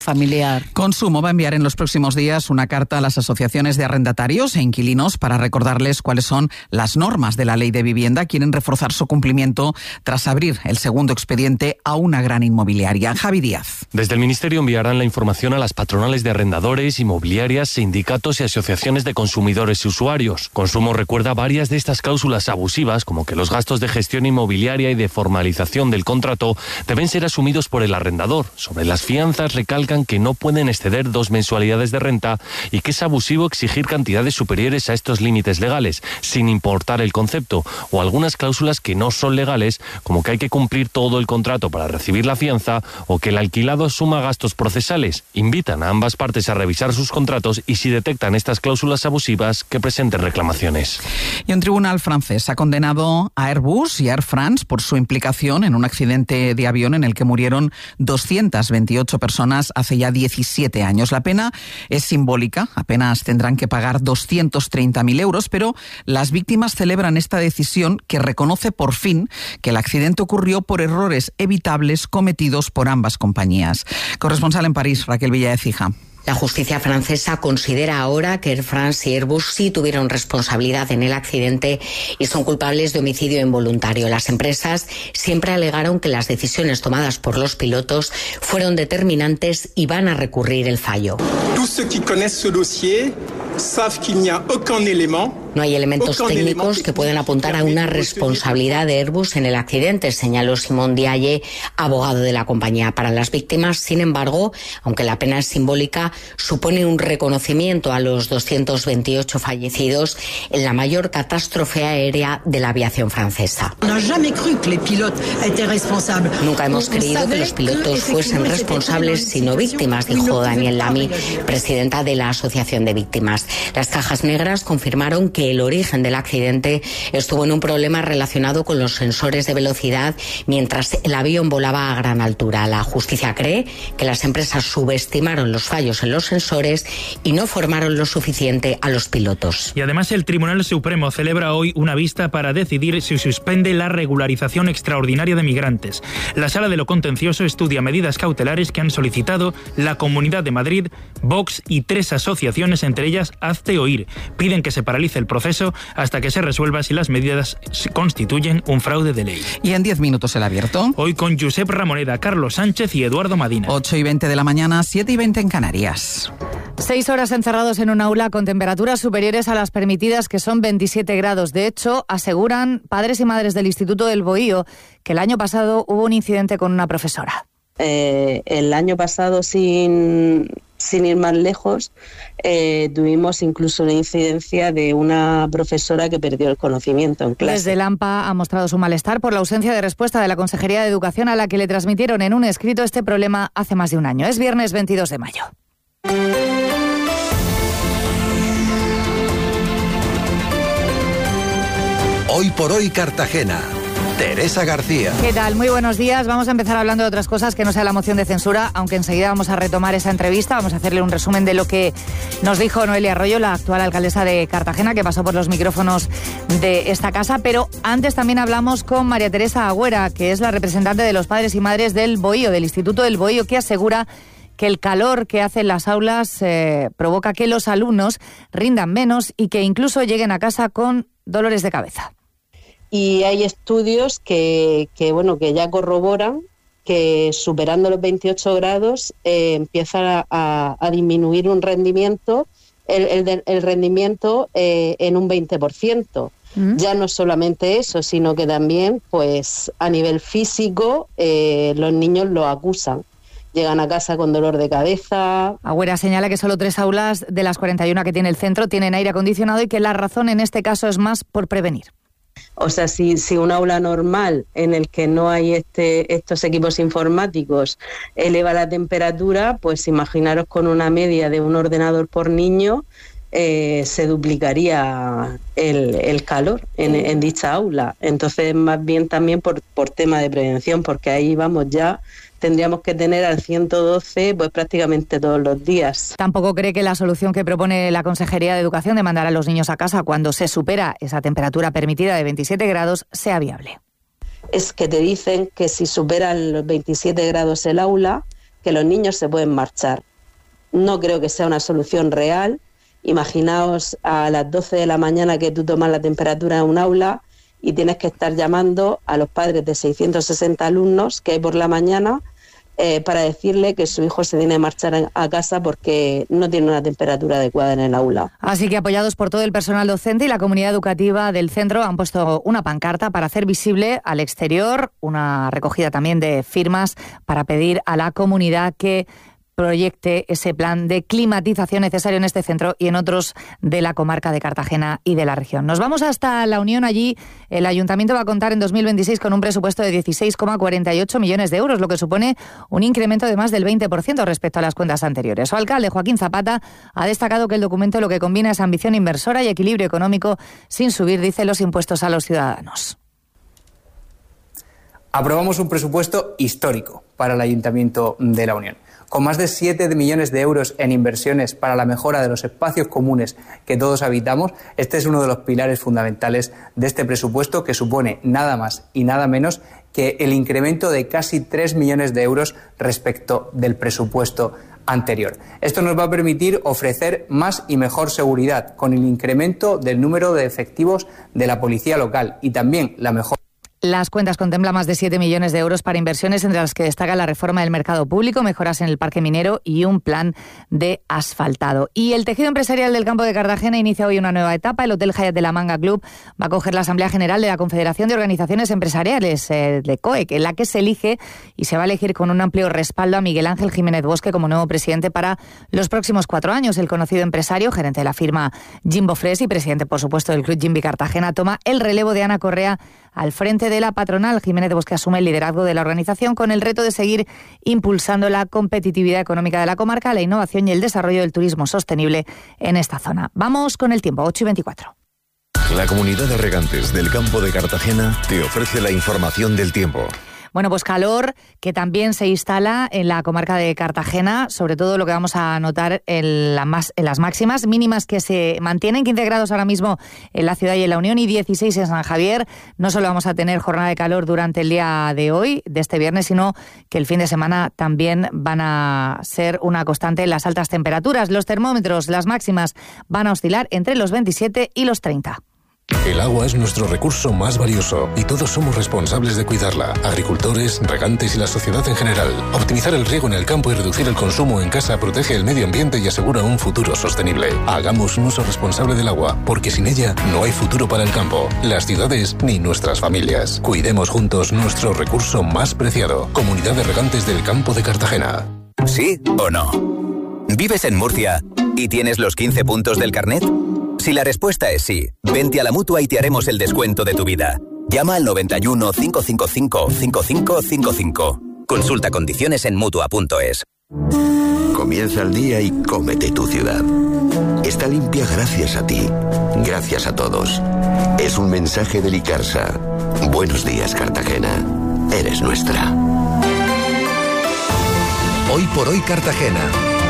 familiar. Consumo va a enviar en los próximos días una carta a las asociaciones de arrendatarios e inquilinos para recordarles cuáles son las normas de la Ley de Vivienda. Quieren reforzar su cumplimiento tras abrir el segundo expediente a una gran inmobiliaria. Javi Díaz. Desde el Ministerio enviarán la información a las patronales de arrendadores, inmobiliarias, sindicatos y asociaciones de consumidores y usuarios. Consumo recuerda varias de estas cláusulas abusivas, como que los gastos de gestión inmobiliaria y de formalización del contrato deben ser asumidos por el arrendador. Sobre las fianzas recalcan que no pueden exceder 2 mensualidades de renta y que es abusivo exigir cantidades superiores a estos límites legales, sin importar el concepto, o algunas cláusulas que no son legales, como que hay que cumplir todo el contrato para recibir la fianza o que el alquilado asuma gastos procesales. Invitan a ambas partes a revisar sus contratos y si detectan estas cláusulas abusivas, que presenten reclamaciones. Y un tribunal francés ha condenado a Airbus y a Air France por su implicación en un accidente de avión en el que murieron 228 personas hace ya 17 años. La pena es simbólica, apenas tendrán que pagar 230.000 euros, pero las víctimas celebran esta decisión que reconoce por fin que el accidente ocurrió por errores evitables cometidos por ambas compañías. Corresponsal en París, Raquel Villaecija. La justicia francesa considera ahora que Air France y Airbus sí tuvieron responsabilidad en el accidente y son culpables de homicidio involuntario. Las empresas siempre alegaron que las decisiones tomadas por los pilotos fueron determinantes y van a recurrir el fallo. No hay elementos técnicos que puedan apuntar a una responsabilidad de Airbus en el accidente, señaló Simon Diaye, abogado de la compañía. Para las víctimas, sin embargo, aunque la pena es simbólica, supone un reconocimiento a los 228 fallecidos en la mayor catástrofe aérea de la aviación francesa. Nunca hemos creído que los pilotos fuesen responsables, sino víctimas, dijo Daniel Lamy, presidenta de la Asociación de Víctimas. Las cajas negras confirmaron que el origen del accidente estuvo en un problema relacionado con los sensores de velocidad mientras el avión volaba a gran altura. La justicia cree que las empresas subestimaron los fallos en los sensores y no formaron lo suficiente a los pilotos. Y además el Tribunal Supremo celebra hoy una vista para decidir si suspende la regularización extraordinaria de migrantes. La Sala de lo Contencioso estudia medidas cautelares que han solicitado la Comunidad de Madrid, Vox y 3 asociaciones, entre ellas Hazte Oír. Piden que se paralice el proceso hasta que se resuelva si las medidas constituyen un fraude de ley. Y en 10 minutos el abierto. Hoy con Josep Ramoneda, Carlos Sánchez y Eduardo Madina. 8:20 de la mañana, 7:20 en Canarias. 6 horas encerrados en un aula con temperaturas superiores a las permitidas, que son 27 grados. De hecho, aseguran padres y madres del Instituto del Bohío que el año pasado hubo un incidente con una profesora. El año pasado, sin ir más lejos, tuvimos incluso una incidencia de una profesora que perdió el conocimiento en clase. Desde el AMPA ha mostrado su malestar por la ausencia de respuesta de la Consejería de Educación, a la que le transmitieron en un escrito este problema hace más de un año. Es viernes 22 de mayo. Hoy por hoy Cartagena. Teresa García. ¿Qué tal? Muy buenos días. Vamos a empezar hablando de otras cosas que no sea la moción de censura, aunque enseguida vamos a retomar esa entrevista. Vamos a hacerle un resumen de lo que nos dijo Noelia Arroyo, la actual alcaldesa de Cartagena, que pasó por los micrófonos de esta casa. Pero antes también hablamos con María Teresa Agüera, que es la representante de los padres y madres del Bohío, del Instituto del Bohío, que asegura que el calor que hace en las aulas provoca que los alumnos rindan menos y que incluso lleguen a casa con dolores de cabeza. Y hay estudios que ya corroboran que superando los 28 grados empieza a disminuir un rendimiento, el rendimiento en un 20%. Ya no solamente eso, sino que también pues a nivel físico los niños lo acusan. Llegan a casa con dolor de cabeza. Agüera señala que solo 3 aulas de las 41 que tiene el centro tienen aire acondicionado y que la razón en este caso es más por prevenir. O sea, si un aula normal en el que no hay estos equipos informáticos eleva la temperatura, pues imaginaros con una media de un ordenador por niño, se duplicaría el calor en dicha aula. Entonces, más bien también por tema de prevención, porque ahí vamos ya... Tendríamos que tener al 112 pues prácticamente todos los días. Tampoco cree que la solución que propone la Consejería de Educación de mandar a los niños a casa cuando se supera esa temperatura permitida de 27 grados sea viable. Es que te dicen que si superan los 27 grados el aula, que los niños se pueden marchar. No creo que sea una solución real. Imaginaos a las 12 de la mañana que tú tomas la temperatura en un aula y tienes que estar llamando a los padres de 660 alumnos que hay por la mañana para decirle que su hijo se tiene que marchar a casa porque no tiene una temperatura adecuada en el aula. Así que, apoyados por todo el personal docente y la comunidad educativa del centro, han puesto una pancarta para hacer visible al exterior una recogida también de firmas para pedir a la comunidad que proyecte ese plan de climatización necesario en este centro y en otros de la comarca de Cartagena y de la región. Nos vamos hasta La Unión. Allí el Ayuntamiento va a contar en 2026 con un presupuesto de 16,48 millones de euros, lo que supone un incremento de más del 20% respecto a las cuentas anteriores. Su alcalde, Joaquín Zapata, ha destacado que el documento lo que combina es ambición inversora y equilibrio económico sin subir, dice, los impuestos a los ciudadanos. Aprobamos un presupuesto histórico para el Ayuntamiento de La Unión, con más de 7 millones de euros en inversiones para la mejora de los espacios comunes que todos habitamos. Este es uno de los pilares fundamentales de este presupuesto, que supone nada más y nada menos que el incremento de casi 3 millones de euros respecto del presupuesto anterior. Esto nos va a permitir ofrecer más y mejor seguridad, con el incremento del número de efectivos de la policía local y también la mejor. Las cuentas contemplan más de 7 millones de euros para inversiones, entre las que destaca la reforma del mercado público, mejoras en el parque minero y un plan de asfaltado. Y el tejido empresarial del campo de Cartagena inicia hoy una nueva etapa. El Hotel Hyatt de la Manga Club va a acoger la Asamblea General de la Confederación de Organizaciones Empresariales, de COEC, en la que se elige y se va a elegir con un amplio respaldo a Miguel Ángel Jiménez Bosque como nuevo presidente para los próximos 4 años. El conocido empresario, gerente de la firma Jimbo Fresh y presidente, por supuesto, del Club Jimby Cartagena, toma el relevo de Ana Correa al frente de la patronal. Jiménez Bosque asume el liderazgo de la organización con el reto de seguir impulsando la competitividad económica de la comarca, la innovación y el desarrollo del turismo sostenible en esta zona. Vamos con el tiempo, 8:24. La Comunidad de Regantes del Campo de Cartagena te ofrece la información del tiempo. Bueno, pues calor que también se instala en la comarca de Cartagena, sobre todo lo que vamos a notar en las máximas mínimas que se mantienen, 15 grados ahora mismo en la ciudad y en la Unión y 16 en San Javier. No solo vamos a tener jornada de calor durante el día de hoy, de este viernes, sino que el fin de semana también van a ser una constante las altas temperaturas. Los termómetros, las máximas, van a oscilar entre los 27 y los 30. El agua es nuestro recurso más valioso y todos somos responsables de cuidarla. Agricultores, regantes y la sociedad en general. Optimizar el riego en el campo y reducir el consumo en casa protege el medio ambiente y asegura un futuro sostenible. Hagamos un uso responsable del agua, porque sin ella no hay futuro para el campo, las ciudades ni nuestras familias. Cuidemos juntos nuestro recurso más preciado. Comunidad de Regantes del Campo de Cartagena. ¿Sí o no? ¿Vives en Murcia y tienes los 15 puntos del carnet? Si la respuesta es sí, vente a la Mutua y te haremos el descuento de tu vida. Llama al 91 555 5555. Consulta condiciones en Mutua.es. Comienza el día y cómete tu ciudad. Está limpia gracias a ti, gracias a todos. Es un mensaje de Licarsa. Buenos días, Cartagena. Eres nuestra. Hoy por hoy, Cartagena.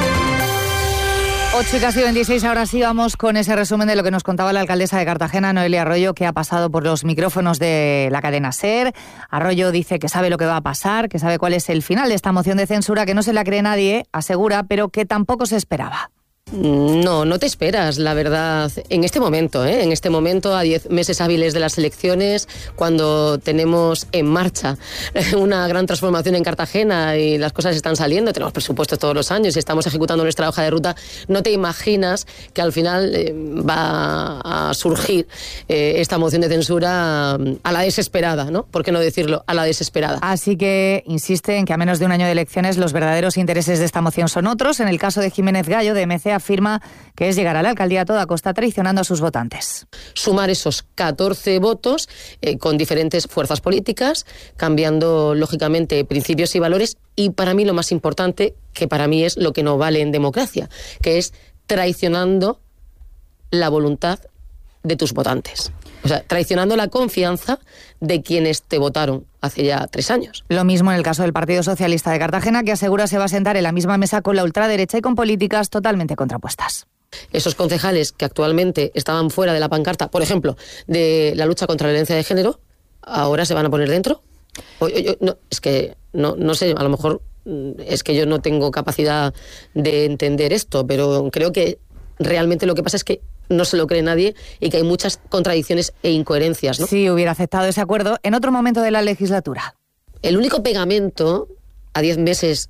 8:26, ahora sí vamos con ese resumen de lo que nos contaba la alcaldesa de Cartagena, Noelia Arroyo, que ha pasado por los micrófonos de la cadena SER. Arroyo dice que sabe lo que va a pasar, que sabe cuál es el final de esta moción de censura, que no se la cree nadie, asegura, pero que tampoco se esperaba. No te esperas, la verdad, en este momento, a 10 meses hábiles de las elecciones, cuando tenemos en marcha una gran transformación en Cartagena y las cosas están saliendo, tenemos presupuestos todos los años y estamos ejecutando nuestra hoja de ruta, no te imaginas que al final va a surgir esta moción de censura a la desesperada, ¿no? ¿Por qué no decirlo? A la desesperada. Así que insiste en que a menos de un año de elecciones los verdaderos intereses de esta moción son otros. En el caso de Jiménez Gallo, de MC, afirma que es llegar a la alcaldía a toda costa traicionando a sus votantes. Sumar esos 14 votos con diferentes fuerzas políticas, cambiando lógicamente principios y valores y para mí lo más importante, que para mí es lo que no vale en democracia, que es traicionando la voluntad de tus votantes. O sea, traicionando la confianza de quienes te votaron hace ya 3 años. Lo mismo en el caso del Partido Socialista de Cartagena, que asegura se va a sentar en la misma mesa con la ultraderecha y con políticas totalmente contrapuestas. Esos concejales que actualmente estaban fuera de la pancarta, por ejemplo, de la lucha contra la violencia de género, ahora se van a poner dentro. No, es que no sé, a lo mejor es que yo no tengo capacidad de entender esto, pero creo que realmente lo que pasa es que no se lo cree nadie y que hay muchas contradicciones e incoherencias, ¿no? Sí, hubiera aceptado ese acuerdo en otro momento de la legislatura. El único pegamento a 10 meses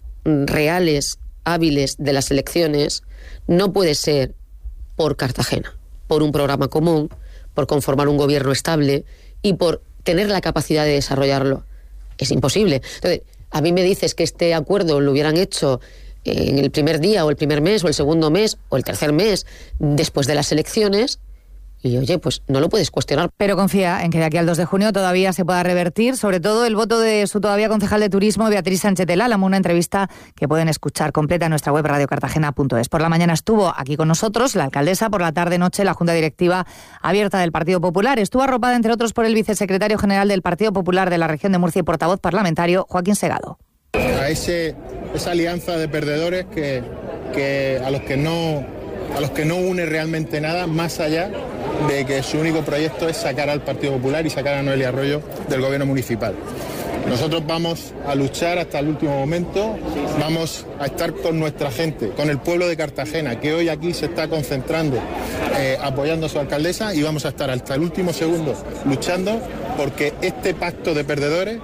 reales, hábiles de las elecciones, no puede ser por Cartagena, por un programa común, por conformar un gobierno estable y por tener la capacidad de desarrollarlo. Es imposible. Entonces, a mí me dices que este acuerdo lo hubieran hecho en el primer día o el primer mes o el segundo mes o el tercer mes después de las elecciones y, oye, pues no lo puedes cuestionar. Pero confía en que de aquí al 2 de junio todavía se pueda revertir, sobre todo el voto de su todavía concejal de turismo, Beatriz Sánchez del Álamo, una entrevista que pueden escuchar completa en nuestra web radiocartagena.es. Por la mañana estuvo aquí con nosotros la alcaldesa, por la tarde-noche la Junta Directiva Abierta del Partido Popular. Estuvo arropada, entre otros, por el vicesecretario general del Partido Popular de la región de Murcia y portavoz parlamentario, Joaquín Segado. A esa alianza de perdedores que a los que no une realmente nada, más allá de que su único proyecto es sacar al Partido Popular y sacar a Noelia Arroyo del gobierno municipal. Nosotros vamos a luchar hasta el último momento, vamos a estar con nuestra gente, con el pueblo de Cartagena, que hoy aquí se está concentrando, apoyando a su alcaldesa, y vamos a estar hasta el último segundo luchando porque este pacto de perdedores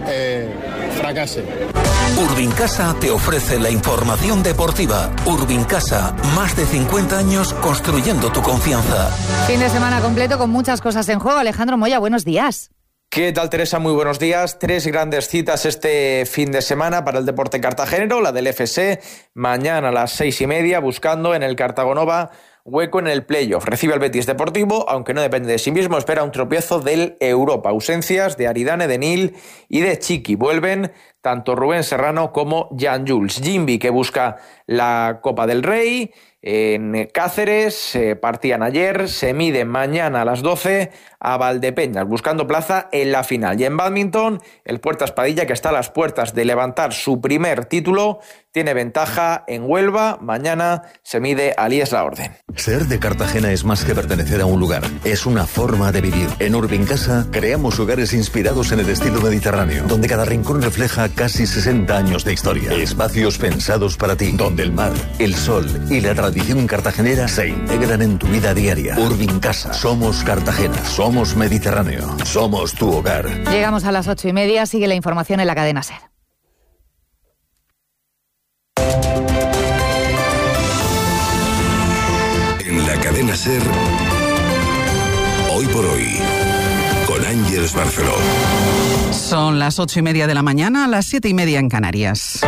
fracase. Urbincasa te ofrece la información deportiva. Urbincasa, más de 50 años construyendo tu confianza. Fin de semana completo con muchas cosas en juego. Alejandro Moya, buenos días. ¿Qué tal, Teresa? Muy buenos días. 3 grandes citas este fin de semana para el deporte cartagenero. La del FC, mañana a las 6:30, buscando en el Cartagonova hueco en el playoff. Recibe al Betis Deportivo, aunque no depende de sí mismo, espera un tropiezo del Europa. Ausencias de Aridane, de Nil y de Chiqui. Vuelven tanto Rubén Serrano como Jan Jules. Jimby, que busca la Copa del Rey en Cáceres, partían ayer, se miden mañana a las 12 a Valdepeñas, buscando plaza en la final. Y en bádminton, el Puertas Padilla, que está a las puertas de levantar su primer título, tiene ventaja en Huelva. Mañana se mide al IES La Orden. Ser de Cartagena es más que pertenecer a un lugar, es una forma de vivir. En Urbincasa creamos hogares inspirados en el estilo mediterráneo, donde cada rincón refleja casi 60 años de historia. Espacios pensados para ti, donde el mar, el sol y la tradición cartagenera se integran en tu vida diaria. Urbincasa, somos Cartagena, somos Mediterráneo, somos tu hogar. Llegamos a las 8:30, sigue la información en la cadena SER. En la cadena SER, hoy por hoy, con Ángeles Barceló. Son las 8:30 de la mañana, las 7:30 en Canarias.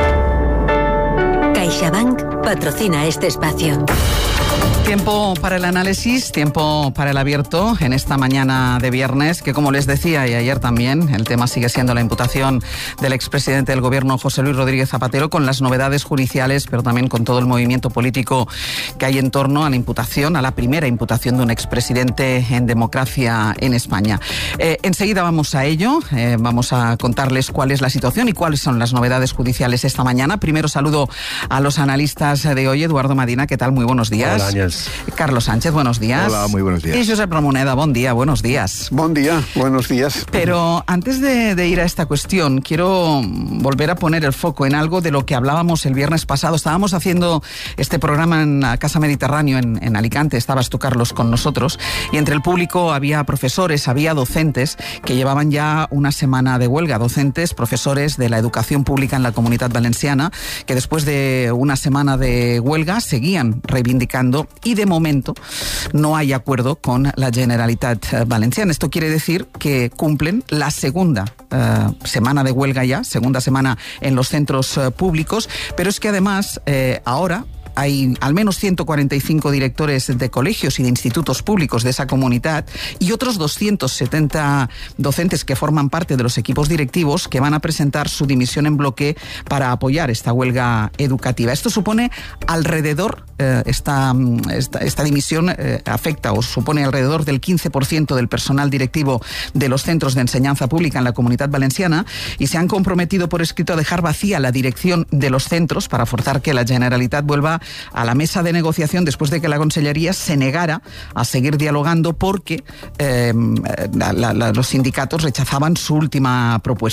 CaixaBank patrocina este espacio. Tiempo para el análisis, tiempo para el abierto en esta mañana de viernes, que como les decía y ayer también, el tema sigue siendo la imputación del expresidente del gobierno José Luis Rodríguez Zapatero, con las novedades judiciales, pero también con todo el movimiento político que hay en torno a la imputación, a la primera imputación de un expresidente en democracia en España. Enseguida vamos a ello, vamos a contarles cuál es la situación y cuáles son las novedades judiciales esta mañana. Primero saludo a los analistas de hoy. Eduardo Madina, ¿qué tal? Muy buenos días. Hola, Ángel. Carlos Sánchez, buenos días. Hola, muy buenos días. Y Josep Ramoneda, buen día, buenos días. Buen día, buenos días. Pero antes de ir a esta cuestión, quiero volver a poner el foco en algo de lo que hablábamos el viernes pasado. Estábamos haciendo este programa en Casa Mediterráneo, en Alicante. Estabas tú, Carlos, con nosotros. Y entre el público había profesores, había docentes que llevaban ya una semana de huelga. Docentes, profesores de la educación pública en la Comunitat Valenciana, que después de una semana de huelga seguían reivindicando, y de momento no hay acuerdo con la Generalitat Valenciana. Esto quiere decir que cumplen la segunda semana de huelga ya, segunda semana en los centros públicos, pero es que además ahora hay al menos 145 directores de colegios y de institutos públicos de esa comunidad y otros 270 docentes que forman parte de los equipos directivos que van a presentar su dimisión en bloque para apoyar esta huelga educativa. Esto supone alrededor, esta dimisión afecta o supone alrededor del 15% del personal directivo de los centros de enseñanza pública en la Comunitat Valenciana, y se han comprometido por escrito a dejar vacía la dirección de los centros para forzar que la Generalitat vuelva a la mesa de negociación después de que la Consellería se negara a seguir dialogando porque los sindicatos rechazaban su última propuesta.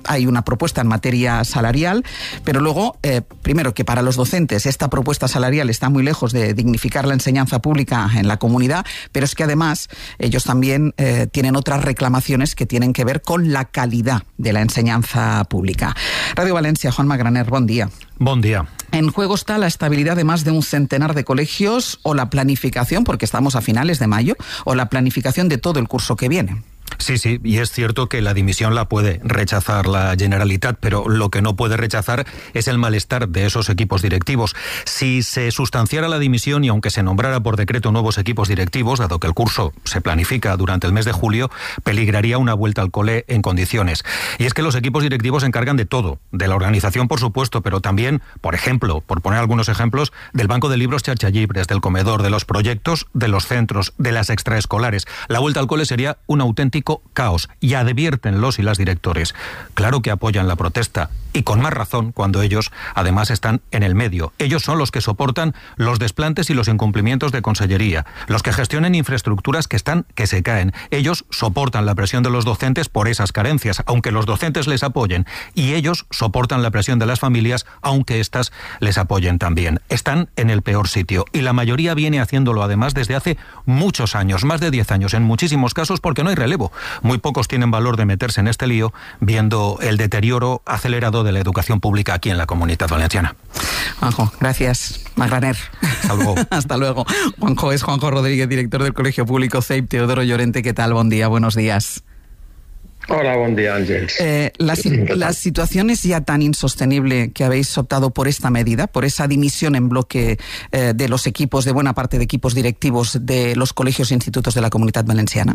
hay una propuesta en materia salarial, pero luego, primero, que para los docentes esta propuesta salarial está muy lejos de dignificar la enseñanza pública en la comunidad, pero es que además ellos también tienen otras reclamaciones que tienen que ver con la calidad de la enseñanza pública. Radio Valencia, Juan Magraner, buen día. Buen día. En juego está la estabilidad de más de un centenar de colegios o la planificación, porque estamos a finales de mayo, o la planificación de todo el curso que viene. Sí, y es cierto que la dimisión la puede rechazar la Generalitat, pero lo que no puede rechazar es el malestar de esos equipos directivos. Si se sustanciara la dimisión y aunque se nombrara por decreto nuevos equipos directivos, dado que el curso se planifica durante el mes de julio, peligraría una vuelta al cole en condiciones. Y es que los equipos directivos se encargan de todo, de la organización por supuesto, pero también, por ejemplo, por poner algunos ejemplos, del banco de libros Charchallibres, del comedor, de los proyectos, de los centros, de las extraescolares. La vuelta al cole sería un auténtico caos, y advierten los y las directores. Claro que apoyan la protesta, y con más razón cuando ellos además están en el medio. Ellos son los que soportan los desplantes y los incumplimientos de consellería, los que gestionen infraestructuras que se caen. Ellos soportan la presión de los docentes por esas carencias, aunque los docentes les apoyen, y ellos soportan la presión de las familias, aunque éstas les apoyen también. Están en el peor sitio, y la mayoría viene haciéndolo además desde hace muchos años, más de 10 años en muchísimos casos, porque no hay relevo. Muy pocos tienen valor de meterse en este lío, viendo el deterioro acelerado de la educación pública aquí en la Comunidad Valenciana. Juanjo, gracias. Magraner. Hasta luego. Hasta luego. Juanjo Rodríguez, director del Colegio Público CEIP. Teodoro Llorente, ¿qué tal? Buen día, buenos días. Hola, buen día, Ángeles. La situación es ya tan insostenible que habéis optado por esta medida, por esa dimisión en bloque de los equipos, de buena parte de equipos directivos de los colegios e institutos de la Comunidad Valenciana.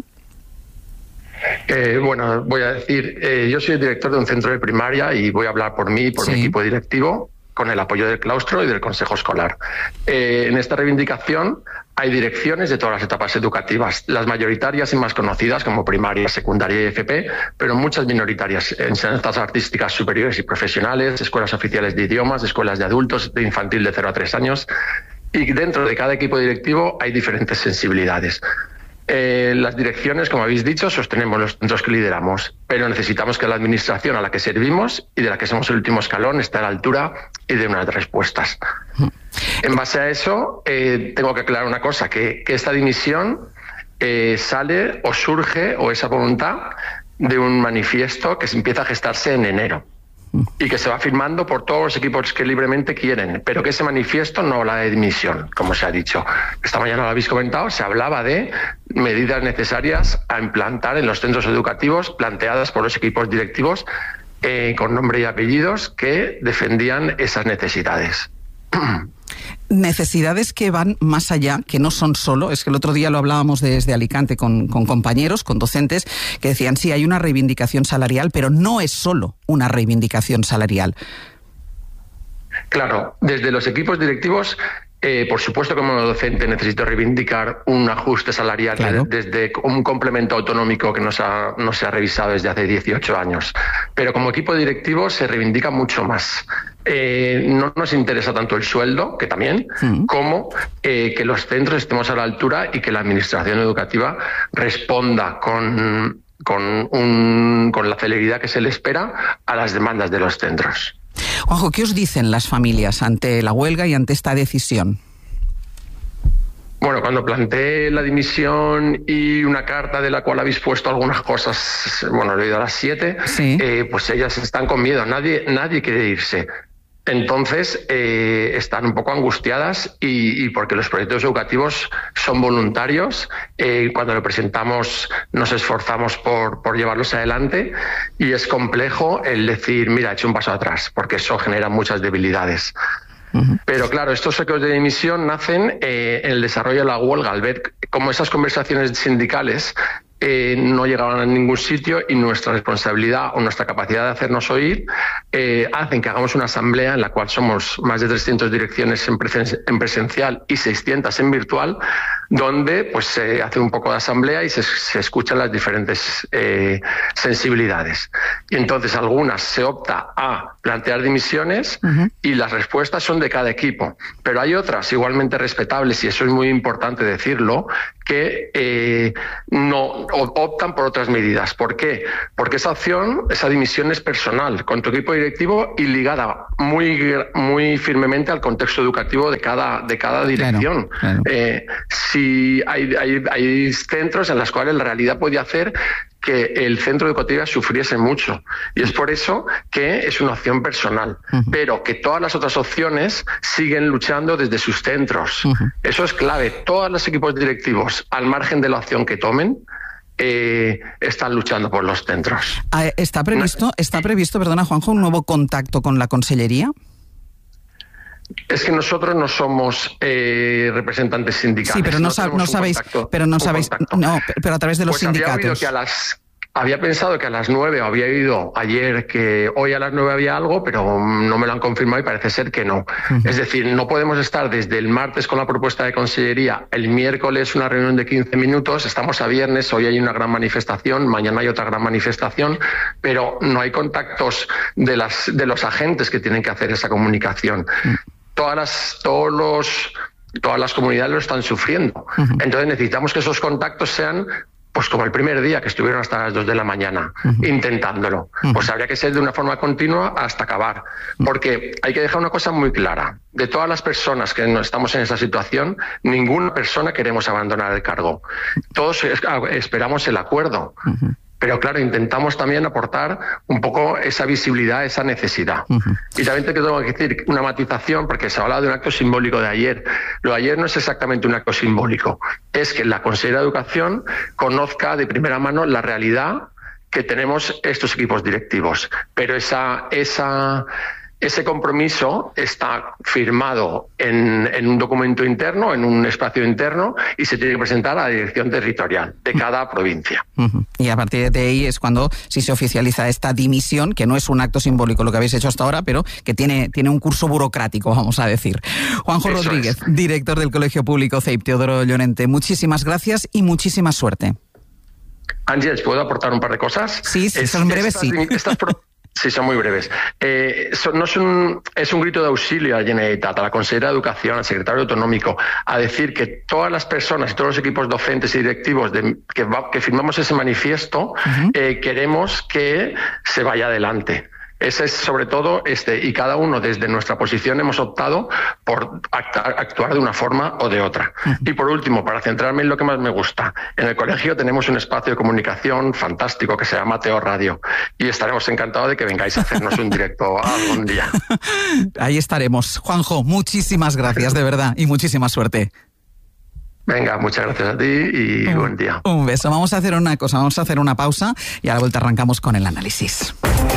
Bueno, voy a decir, yo soy el director de un centro de primaria y voy a hablar por mí y por mi equipo directivo, con el apoyo del claustro y del consejo escolar. En esta reivindicación hay direcciones de todas las etapas educativas, las mayoritarias y más conocidas como primaria, secundaria y FP, pero muchas minoritarias, enseñanzas artísticas superiores y profesionales, escuelas oficiales de idiomas, escuelas de adultos, de infantil de 0 a 3 años, y dentro de cada equipo directivo hay diferentes sensibilidades. Las direcciones, como habéis dicho, sostenemos los centros que lideramos, pero necesitamos que la administración a la que servimos y de la que somos el último escalón esté a la altura y dé unas respuestas. En base a eso, tengo que aclarar una cosa, que esta dimisión sale o surge, o esa voluntad, de un manifiesto que se empieza a gestarse en enero y que se va firmando por todos los equipos que libremente quieren, pero que ese manifiesto no habla de dimisión, como se ha dicho. Esta mañana lo habéis comentado, se hablaba de medidas necesarias a implantar en los centros educativos planteadas por los equipos directivos con nombre y apellidos que defendían esas necesidades. Necesidades que van más allá, que no son solo, es que el otro día lo hablábamos desde Alicante con compañeros, con docentes, que decían, sí, hay una reivindicación salarial, pero no es solo una reivindicación salarial. Claro, desde los equipos directivos, por supuesto como docente necesito reivindicar un ajuste salarial, claro, desde un complemento autonómico que no se ha revisado desde hace 18 años. Pero como equipo directivo se reivindica mucho más. No nos interesa tanto el sueldo, que también, como que los centros estemos a la altura y que la administración educativa responda con la celeridad que se le espera a las demandas de los centros. Juanjo, ¿qué os dicen las familias ante la huelga y ante esta decisión? Bueno, cuando planteé la dimisión y una carta de la cual habéis puesto algunas cosas, bueno, lo he oído a las 7, sí, pues ellas están con miedo, nadie quiere irse. Entonces, están un poco angustiadas y porque los proyectos educativos son voluntarios, cuando lo presentamos nos esforzamos por llevarlos adelante y es complejo el decir, mira, he hecho un paso atrás, porque eso genera muchas debilidades. Pero claro, estos ecos de dimisión nacen en el desarrollo de la huelga, al ver cómo esas conversaciones sindicales no llegaban a ningún sitio y nuestra responsabilidad o nuestra capacidad de hacernos oír hacen que hagamos una asamblea en la cual somos más de 300 direcciones en presencial y 600 en virtual, donde pues se hace un poco de asamblea y se escuchan las diferentes sensibilidades. Y entonces algunas se opta a plantear dimisiones y las respuestas son de cada equipo. Pero hay otras igualmente respetables, y eso es muy importante decirlo, que no optan por otras medidas. ¿Por qué? Porque esa dimisión es personal, con tu equipo directivo y ligada muy firmemente al contexto educativo de cada dirección. Claro. Si hay centros en los cuales la realidad puede hacer que el centro educativo sufriese mucho, y es por eso que es una opción personal, pero que todas las otras opciones siguen luchando desde sus centros. Eso es clave. Todos los equipos directivos, al margen de la opción que tomen, están luchando por los centros. ¿Está previsto, perdona Juanjo, un nuevo contacto con la Consellería? Es que nosotros no somos representantes sindicales. Sí, pero pero a través de los sindicatos. Había pensado que a las 9, había oído ayer que hoy a las 9 había algo, pero no me lo han confirmado y parece ser que no. Es decir, no podemos estar desde el martes con la propuesta de Consellería, el miércoles una reunión de 15 minutos, estamos a viernes, hoy hay una gran manifestación, mañana hay otra gran manifestación, pero no hay contactos de los agentes que tienen que hacer esa comunicación. Todas las comunidades lo están sufriendo. Entonces necesitamos que esos contactos sean pues como el primer día, que estuvieron hasta las 2 de la mañana intentándolo. Pues habría que ser de una forma continua hasta acabar. Porque hay que dejar una cosa muy clara. De todas las personas que no estamos en esa situación, ninguna persona queremos abandonar el cargo. Todos esperamos el acuerdo. Pero claro, intentamos también aportar un poco esa visibilidad, esa necesidad. Y también te tengo que decir una matización, porque se ha hablado de un acto simbólico de ayer. Lo de ayer no es exactamente un acto simbólico, es que la Consejera de Educación conozca de primera mano la realidad que tenemos estos equipos directivos. Pero ese compromiso está firmado en un documento interno, en un espacio interno, y se tiene que presentar a la dirección territorial de cada provincia. Y a partir de ahí es cuando sí se oficializa esta dimisión, que no es un acto simbólico lo que habéis hecho hasta ahora, pero que tiene un curso burocrático, vamos a decir. Juanjo Eso Rodríguez, director del Colegio Público CEIP Teodoro Llorente, muchísimas gracias y muchísima suerte. Ángeles, ¿puedo aportar un par de cosas? Sí, son breves, sí. Sí, son muy breves. Es un grito de auxilio a la Generalitat, a la Consejera de Educación, al Secretario Autonómico, a decir que todas las personas y todos los equipos docentes y directivos que firmamos ese manifiesto, queremos que se vaya adelante. Ese es sobre todo y cada uno desde nuestra posición hemos optado por actuar de una forma o de otra. Y por último, para centrarme en lo que más me gusta, en el colegio tenemos un espacio de comunicación fantástico que se llama Teo Radio y estaremos encantados de que vengáis a hacernos un directo algún día. Ahí estaremos. Juanjo, muchísimas gracias de verdad y muchísima suerte. Venga, muchas gracias a ti y buen día. Un beso. Vamos a hacer una pausa y a la vuelta arrancamos con el análisis.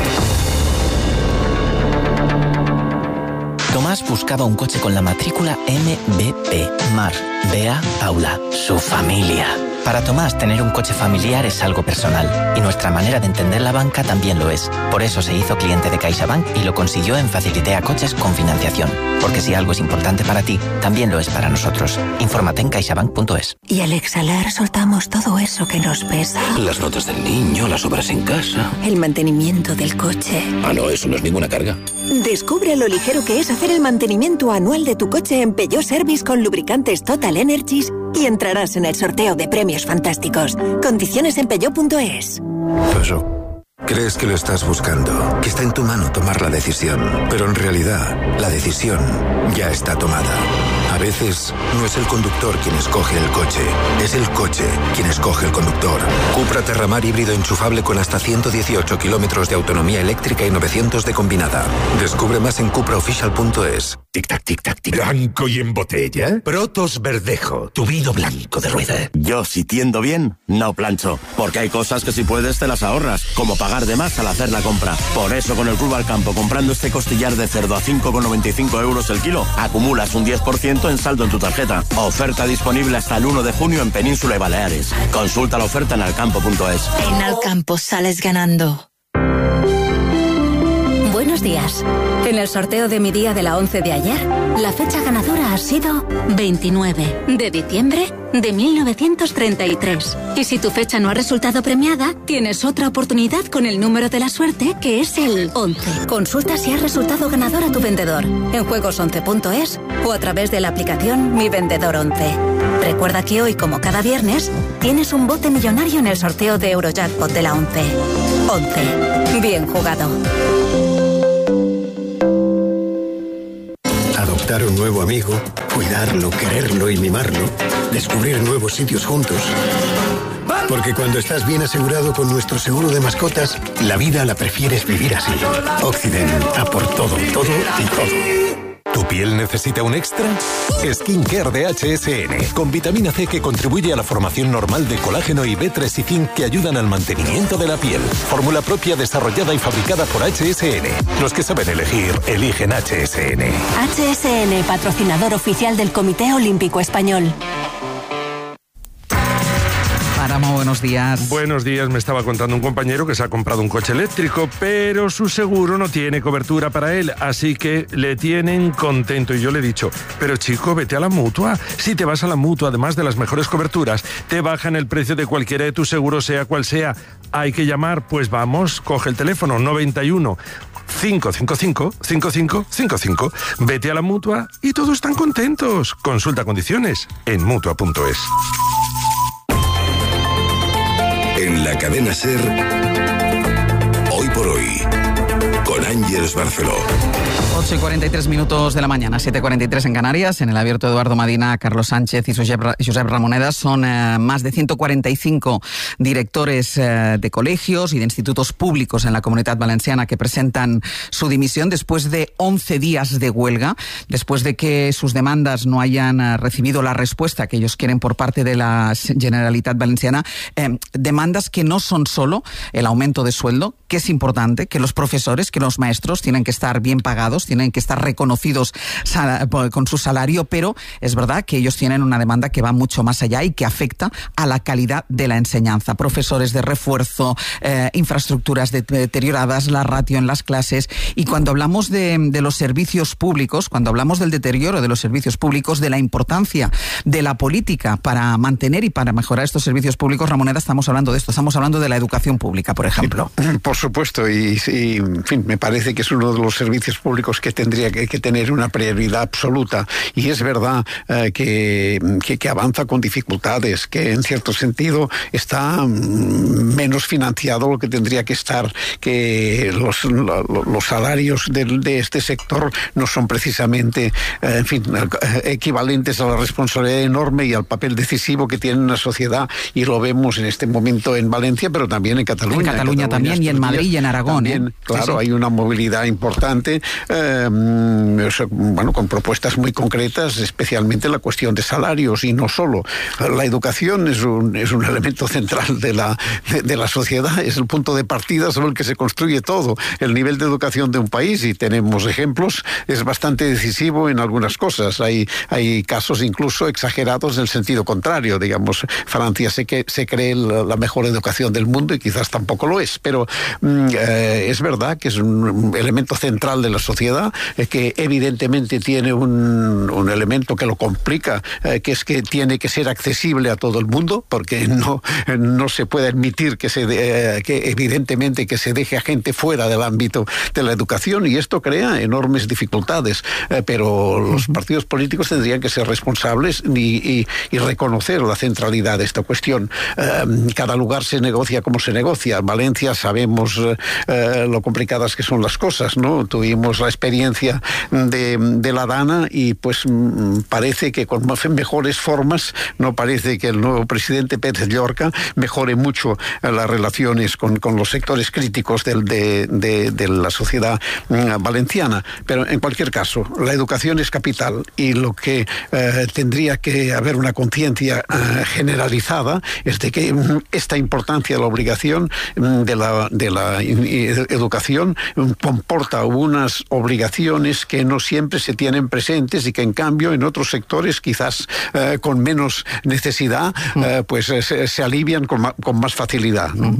Tomás buscaba un coche con la matrícula MBP. Mar, Bea, Paula, su familia. Para Tomás, tener un coche familiar es algo personal, y nuestra manera de entender la banca también lo es. Por eso se hizo cliente de CaixaBank y lo consiguió en Facilitea Coches con financiación. Porque si algo es importante para ti, también lo es para nosotros. Infórmate en caixabank.es. Y al exhalar soltamos todo eso que nos pesa. Las notas del niño, las obras en casa. El mantenimiento del coche. Ah, no, eso no es ninguna carga. Descubre lo ligero que es hacer el mantenimiento anual de tu coche en Peugeot Service con lubricantes Total Energies y entrarás en el sorteo de premios fantásticos. Condiciones en peugeot.es. Crees que lo estás buscando, que está en tu mano tomar la decisión, pero en realidad la decisión ya está tomada. A veces no es el conductor quien escoge el coche, es el coche quien escoge el conductor. Cupra Terramar híbrido enchufable con hasta 118 kilómetros de autonomía eléctrica y 900 de combinada. Descubre más en cupraofficial.es. Tic-tac, tic-tac, tic. ¿Blanco y en botella? Protos Verdejo, tu vino blanco de rueda. Yo, si tiendo bien, no plancho. Porque hay cosas que si puedes te las ahorras, como pagar de más al hacer la compra. Por eso con el Club Alcampo, comprando este costillar de cerdo a 5,95 euros el kilo, acumulas un 10% en saldo en tu tarjeta. Oferta disponible hasta el 1 de junio en Península y Baleares. Consulta la oferta en alcampo.es. En Alcampo sales ganando. Buenos días. En el sorteo de mi día de la 11 de ayer, la fecha ganadora ha sido 29 de diciembre de 1933. Y si tu fecha no ha resultado premiada, tienes otra oportunidad con el número de la suerte, que es el 11. Consulta si has resultado ganador a tu vendedor en juegos11.es o a través de la aplicación Mi Vendedor 11. Recuerda que hoy, como cada viernes, tienes un bote millonario en el sorteo de Eurojackpot de la 11. 11. Bien jugado. Adoptar un nuevo amigo, cuidarlo, quererlo y mimarlo, descubrir nuevos sitios juntos. Porque cuando estás bien asegurado con nuestro seguro de mascotas, la vida la prefieres vivir así. Occident, a por todo, todo y todo. ¿Tu piel necesita un extra? Skincare de HSN, con vitamina C que contribuye a la formación normal de colágeno y B3 y zinc que ayudan al mantenimiento de la piel. Fórmula propia desarrollada y fabricada por HSN. Los que saben elegir, eligen HSN. HSN, patrocinador oficial del Comité Olímpico Español. Páramo, buenos días. Buenos días, me estaba contando un compañero que se ha comprado un coche eléctrico, pero su seguro no tiene cobertura para él, así que le tienen contento. Y yo le he dicho, pero chico, vete a la Mutua. Si te vas a la Mutua, además de las mejores coberturas, te bajan el precio de cualquiera de tus seguros, sea cual sea. Hay que llamar, pues vamos, coge el teléfono 91 555 5555. Vete a la Mutua y todos están contentos. Consulta condiciones en Mutua.es. En la cadena SER, Hoy por Hoy, con Ángeles Barceló. 8:43 de la mañana, 7:43 en Canarias. En el abierto, Eduardo Madina, Carlos Sánchez y Josep Ramoneda. Son más de 145 directores de colegios y de institutos públicos en la Comunitat Valenciana que presentan su dimisión después de 11 días de huelga, después de que sus demandas no hayan recibido la respuesta que ellos quieren por parte de la Generalitat Valenciana. Demandas que no son solo el aumento de sueldo, que es importante, que los profesores, que los maestros tienen que estar bien pagados, tienen que estar reconocidos con su salario, pero es verdad que ellos tienen una demanda que va mucho más allá y que afecta a la calidad de la enseñanza. Profesores de refuerzo, infraestructuras deterioradas, la ratio en las clases. Y cuando hablamos de los servicios públicos, cuando hablamos del deterioro de los servicios públicos, de la importancia de la política para mantener y para mejorar estos servicios públicos, Ramoneda, estamos hablando de esto, estamos hablando de la educación pública, por ejemplo. Por supuesto, y en fin, me parece que es uno de los servicios públicos que tendría que tener una prioridad absoluta. Y es verdad que avanza con dificultades, que en cierto sentido está menos financiado lo que tendría que estar, que los salarios de este sector no son precisamente, en fin, equivalentes a la responsabilidad enorme y al papel decisivo que tiene una sociedad, y lo vemos en este momento en Valencia, pero también en Cataluña. En Cataluña también, y en Madrid y en Aragón. También, claro, sí, sí. Hay una movilidad importante, con propuestas muy concretas, especialmente la cuestión de salarios, y no solo. La educación es un elemento central de la sociedad, es el punto de partida sobre el que se construye todo. El nivel de educación de un país, y tenemos ejemplos, es bastante decisivo en algunas cosas. Hay casos incluso exagerados en el sentido contrario. Digamos, Francia se cree la mejor educación del mundo y quizás tampoco lo es, pero es verdad que es un elemento central de la sociedad, que evidentemente tiene un elemento que lo complica, que es que tiene que ser accesible a todo el mundo, porque no se puede admitir que evidentemente que se deje a gente fuera del ámbito de la educación, y esto crea enormes dificultades, pero los partidos políticos tendrían que ser responsables y reconocer la centralidad de esta cuestión. Cada lugar se negocia como se negocia. En Valencia sabemos lo complicadas que son las cosas, ¿no? Tuvimos la experiencia de la Dana, y pues parece que con mejores formas, no parece que el nuevo presidente Pérez Llorca mejore mucho las relaciones con los sectores críticos de la sociedad valenciana. Pero en cualquier caso, la educación es capital, y lo que tendría que haber una conciencia generalizada es de que esta importancia de la obligación de la educación comporta unas obligaciones que no siempre se tienen presentes y que en cambio en otros sectores quizás con menos necesidad pues se alivian con más facilidad, ¿no?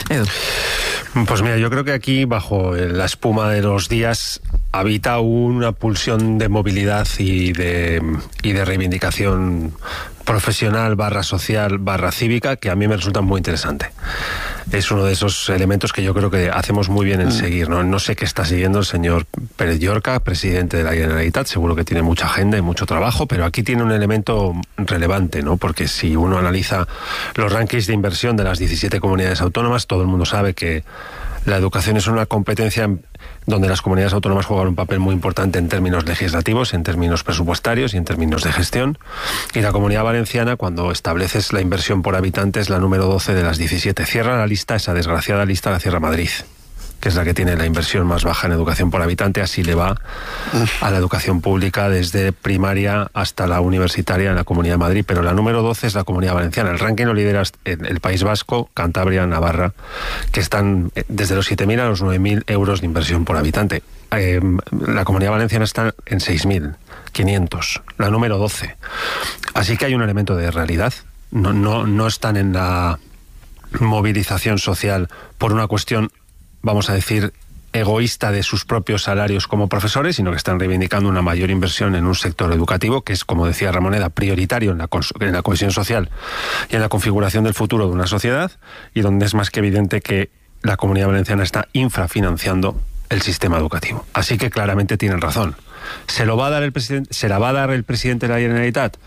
Pues mira, yo creo que aquí bajo la espuma de los días habita una pulsión de movilidad y de reivindicación profesional / social / cívica que a mí me resulta muy interesante. Es uno de esos elementos que yo creo que hacemos muy bien en seguir, ¿no? No sé qué está siguiendo el señor Pérez Llorca, presidente de la Generalitat, seguro que tiene mucha agenda y mucho trabajo, pero aquí tiene un elemento relevante, ¿no? Porque si uno analiza los rankings de inversión de las 17 comunidades autónomas, todo el mundo sabe que la educación es una competencia donde las comunidades autónomas juegan un papel muy importante en términos legislativos, en términos presupuestarios y en términos de gestión. Y la Comunidad Valenciana, cuando estableces la inversión por habitante, es la número 12 de las 17. Cierra la lista, esa desgraciada lista la cierra Madrid, que es la que tiene la inversión más baja en educación por habitante. Así le va a la educación pública desde primaria hasta la universitaria en la Comunidad de Madrid, pero la número 12 es la Comunidad Valenciana. El ranking lo lidera el País Vasco, Cantabria, Navarra, que están desde los 7.000 a los 9.000 euros de inversión por habitante. La Comunidad Valenciana está en 6.500, la número 12. Así que hay un elemento de realidad. No están en la movilización social por una cuestión, vamos a decir, egoísta de sus propios salarios como profesores, sino que están reivindicando una mayor inversión en un sector educativo que es, como decía Ramoneda, prioritario en la cohesión social y en la configuración del futuro de una sociedad, y donde es más que evidente que la Comunidad Valenciana está infrafinanciando el sistema educativo. Así que claramente tienen razón. ¿Se la va a dar el presidente de la Generalitat?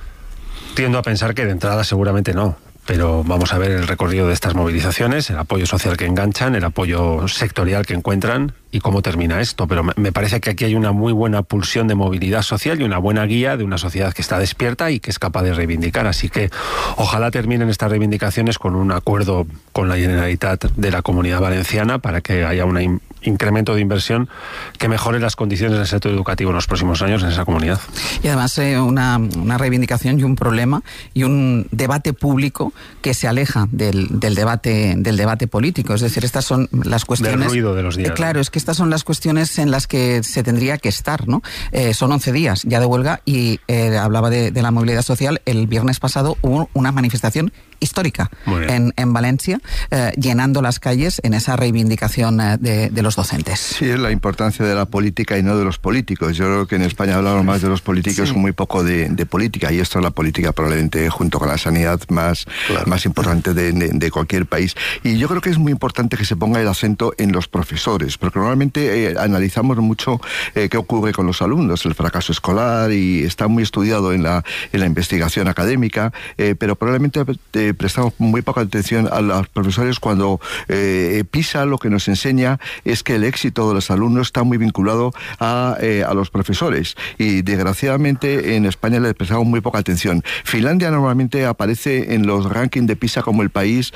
Tiendo a pensar que de entrada seguramente no. Pero vamos a ver el recorrido de estas movilizaciones, el apoyo social que enganchan, el apoyo sectorial que encuentran y cómo termina esto. Pero me parece que aquí hay una muy buena pulsión de movilidad social y una buena guía de una sociedad que está despierta y que es capaz de reivindicar. Así que ojalá terminen estas reivindicaciones con un acuerdo con la Generalitat de la Comunidad Valenciana para que haya un incremento de inversión que mejore las condiciones del sector educativo en los próximos años en esa comunidad. Y además una reivindicación y un problema y un debate público que se aleja del debate político. Es decir, estas son las cuestiones... Del ruido de los días. Claro, es que estas son las cuestiones en las que se tendría que estar, ¿no? Son 11 días ya de huelga y hablaba de la movilidad social. El viernes pasado hubo una manifestación histórica en Valencia, llenando las calles en esa reivindicación de los docentes. Sí, es la importancia de la política y no de los políticos. Yo creo que en España hablamos más de los políticos, muy poco de política, y esto es la política probablemente junto con la sanidad más importante de cualquier país. Y yo creo que es muy importante que se ponga el acento en los profesores, porque normalmente analizamos mucho qué ocurre con los alumnos, el fracaso escolar, y está muy estudiado en la investigación académica, pero probablemente prestamos muy poca atención a los profesores cuando PISA lo que nos enseña es que el éxito de los alumnos está muy vinculado a los profesores, y desgraciadamente en España le prestamos muy poca atención. Finlandia normalmente aparece en los rankings de PISA como el país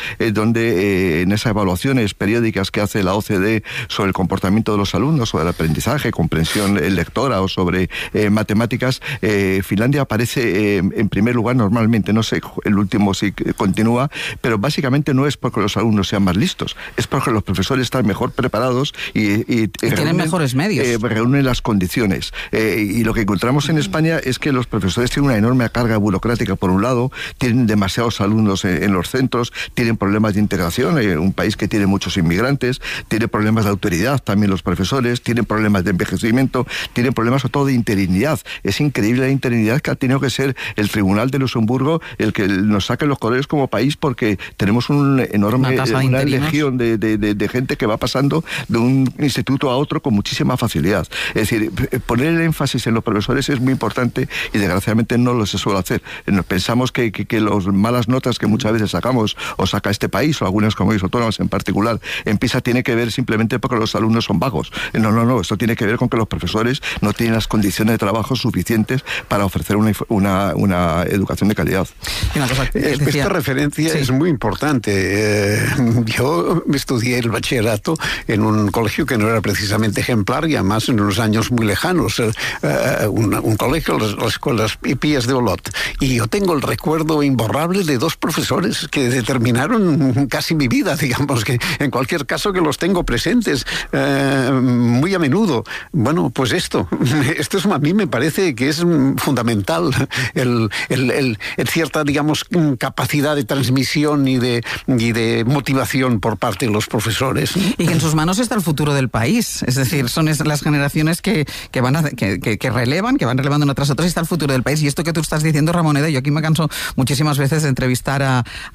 donde en esas evaluaciones periódicas que hace la OCDE sobre el comportamiento de los alumnos, sobre el aprendizaje, comprensión lectora o sobre matemáticas, Finlandia aparece en primer lugar normalmente. No sé el último si continúa, pero básicamente no es porque los alumnos sean más listos, es porque los profesores están mejor preparados y tienen mejores medios. Reúnen las condiciones. Y lo que encontramos en España es que los profesores tienen una enorme carga burocrática por un lado, tienen demasiados alumnos en los centros, tienen problemas de integración, un país que tiene muchos inmigrantes, tiene problemas de autoridad también los profesores, tienen problemas de envejecimiento, tienen problemas sobre todo de interinidad. Es increíble la interinidad que ha tenido que ser el Tribunal de Luxemburgo el que nos saque los colores como país, porque tenemos una legión de gente que va pasando de un instituto a otro con muchísima facilidad. Es decir, poner el énfasis en los profesores es muy importante y desgraciadamente no lo se suele hacer. Pensamos que las malas notas que muchas veces sacamos o saca este país o algunas comunidades autónomas en particular en PISA tiene que ver simplemente porque los alumnos son vagos. No, esto tiene que ver con que los profesores no tienen las condiciones de trabajo suficientes para ofrecer una educación de calidad. Esto referencia es muy importante. Yo estudié el bachillerato en un colegio que no era precisamente ejemplar y además en unos años muy lejanos, un colegio, las escuelas Pías de Olot. Y yo tengo el recuerdo imborrable de dos profesores que determinaron casi mi vida, digamos, que en cualquier caso que los tengo presentes muy a menudo. Bueno, pues esto es, a mí me parece que es fundamental el cierta, digamos, capacidad de transmisión y de motivación por parte de los profesores. Y que en sus manos está el futuro del país. Es decir, son las generaciones que relevan, que van relevando unas tras otras, y está el futuro del país. Y esto que tú estás diciendo, Ramoneda, yo aquí me canso muchísimas veces de entrevistar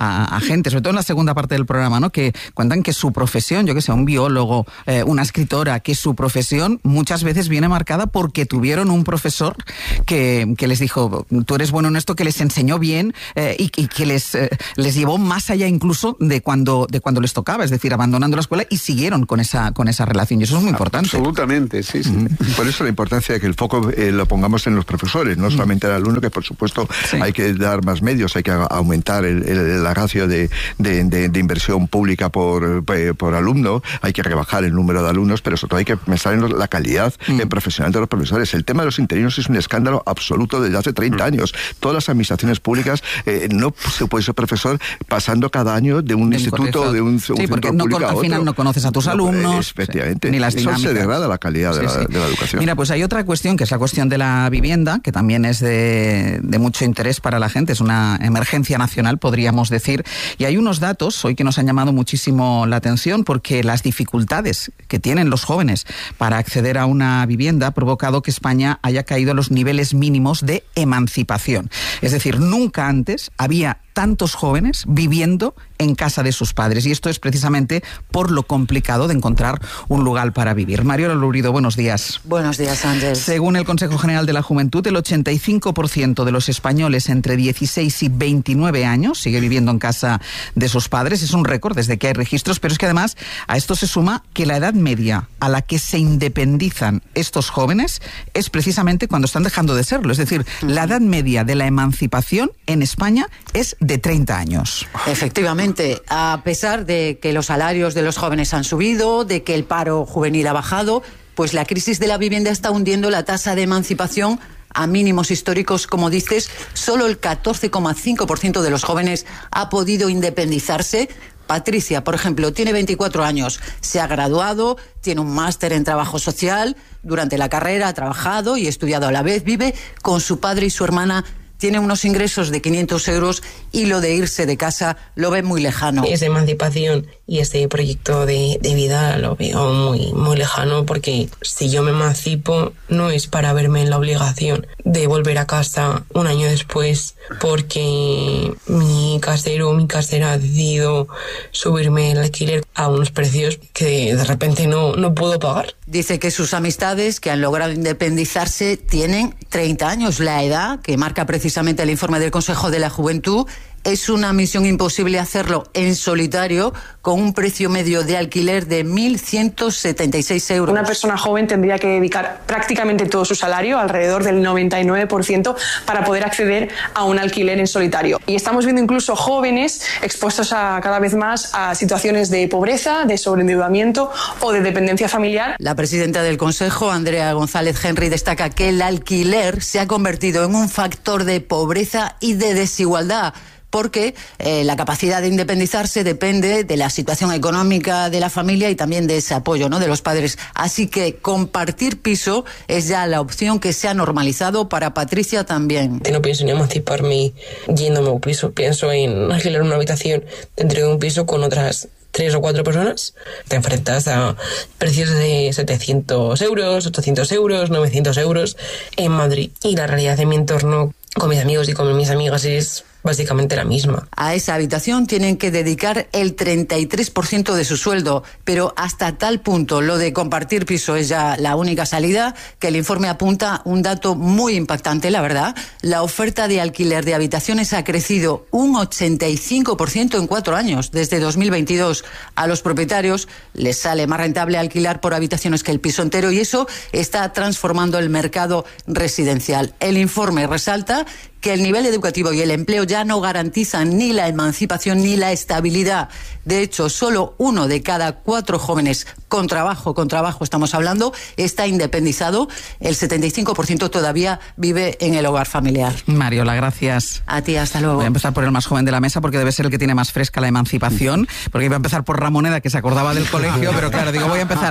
a gente, sobre todo en la segunda parte del programa, ¿no? Que cuentan que su profesión, yo que sé, un biólogo, una escritora, que su profesión muchas veces viene marcada porque tuvieron un profesor que les dijo, tú eres bueno en esto, que les enseñó bien y que les llevó más allá incluso de cuando les tocaba, es decir, abandonando la escuela, y siguieron con esa relación, y eso es muy importante. Absolutamente, sí. Por eso la importancia de que el foco lo pongamos en los profesores, no solamente al alumno, que por supuesto hay que dar más medios, hay que aumentar la ratio de inversión pública por alumno, hay que rebajar el número de alumnos, pero sobre todo hay que pensar en la calidad profesional de los profesores. El tema de los interinos es un escándalo absoluto desde hace 30 años. Todas las administraciones públicas no se puede ser profesor pasando cada año de un instituto o de un centro porque público a otro. Al final no conoces a tus alumnos. Efectivamente. Ni las dinámicas. Eso se degrada la calidad de la educación. Mira, pues hay otra cuestión, que es la cuestión de la vivienda, que también es de mucho interés para la gente. Es una emergencia nacional, podríamos decir. Y hay unos datos hoy que nos han llamado muchísimo la atención, porque las dificultades que tienen los jóvenes para acceder a una vivienda ha provocado que España haya caído a los niveles mínimos de emancipación. Es decir, nunca antes había tantos jóvenes viviendo en casa de sus padres, y esto es precisamente por lo complicado de encontrar un lugar para vivir. Mariola Lurido, buenos días. Buenos días, Ángel. Según el Consejo General de la Juventud, el 85% de los españoles entre 16 y 29 años sigue viviendo en casa de sus padres. Es un récord desde que hay registros, pero es que además a esto se suma que la edad media a la que se independizan estos jóvenes es precisamente cuando están dejando de serlo. Es decir, la edad media de la emancipación en España es de 30 años. Efectivamente, a pesar de que los salarios de los jóvenes han subido, de que el paro juvenil ha bajado, pues la crisis de la vivienda está hundiendo la tasa de emancipación a mínimos históricos. Como dices, solo el 14,5% de los jóvenes ha podido independizarse. Patricia, por ejemplo, tiene 24 años, se ha graduado, tiene un máster en trabajo social, durante la carrera ha trabajado y estudiado a la vez, vive con su padre y su hermana. Tiene unos ingresos de 500 euros y lo de irse de casa lo ve muy lejano. Esa emancipación y este proyecto de vida lo veo muy, muy lejano, porque si yo me emancipo no es para verme en la obligación de volver a casa un año después porque mi casero o mi casera ha decidido subirme el alquiler a unos precios que de repente no puedo pagar. Dice que sus amistades que han logrado independizarse tienen 30 años, la edad que marca precisamente el informe del Consejo de la Juventud. Es una misión imposible hacerlo en solitario, con un precio medio de alquiler de 1.176 euros. Una persona joven tendría que dedicar prácticamente todo su salario, alrededor del 99%, para poder acceder a un alquiler en solitario. Y estamos viendo incluso jóvenes expuestos cada vez más a situaciones de pobreza, de sobreendeudamiento o de dependencia familiar. La presidenta del Consejo, Andrea González Henry, destaca que el alquiler se ha convertido en un factor de pobreza y de desigualdad, porque la capacidad de independizarse depende de la situación económica de la familia y también de ese apoyo, ¿no?, de los padres. Así que compartir piso es ya la opción que se ha normalizado para Patricia también. No pienso en emanciparme yéndome a un piso, pienso en alquilar una habitación dentro de un piso con otras 3 o 4 personas. Te enfrentas a precios de 700 euros, 800 euros, 900 euros en Madrid. Y la realidad de mi entorno con mis amigos y con mis amigas es básicamente la misma. A esa habitación tienen que dedicar el 33% de su sueldo, pero hasta tal punto lo de compartir piso es ya la única salida, que el informe apunta un dato muy impactante, la verdad. La oferta de alquiler de habitaciones ha crecido un 85% en 4 años, desde 2022. A los propietarios les sale más rentable alquilar por habitaciones que el piso entero, y eso está transformando el mercado residencial. El informe resalta que el nivel educativo y el empleo ya no garantizan ni la emancipación ni la estabilidad. De hecho, solo 1 de cada 4 jóvenes con trabajo estamos hablando, está independizado. El 75% todavía vive en el hogar familiar. Mariola, gracias. A ti, hasta luego. Voy a empezar por el más joven de la mesa porque debe ser el que tiene más fresca la emancipación, porque iba a empezar por Ramoneda, que se acordaba del colegio, pero claro, digo, voy a empezar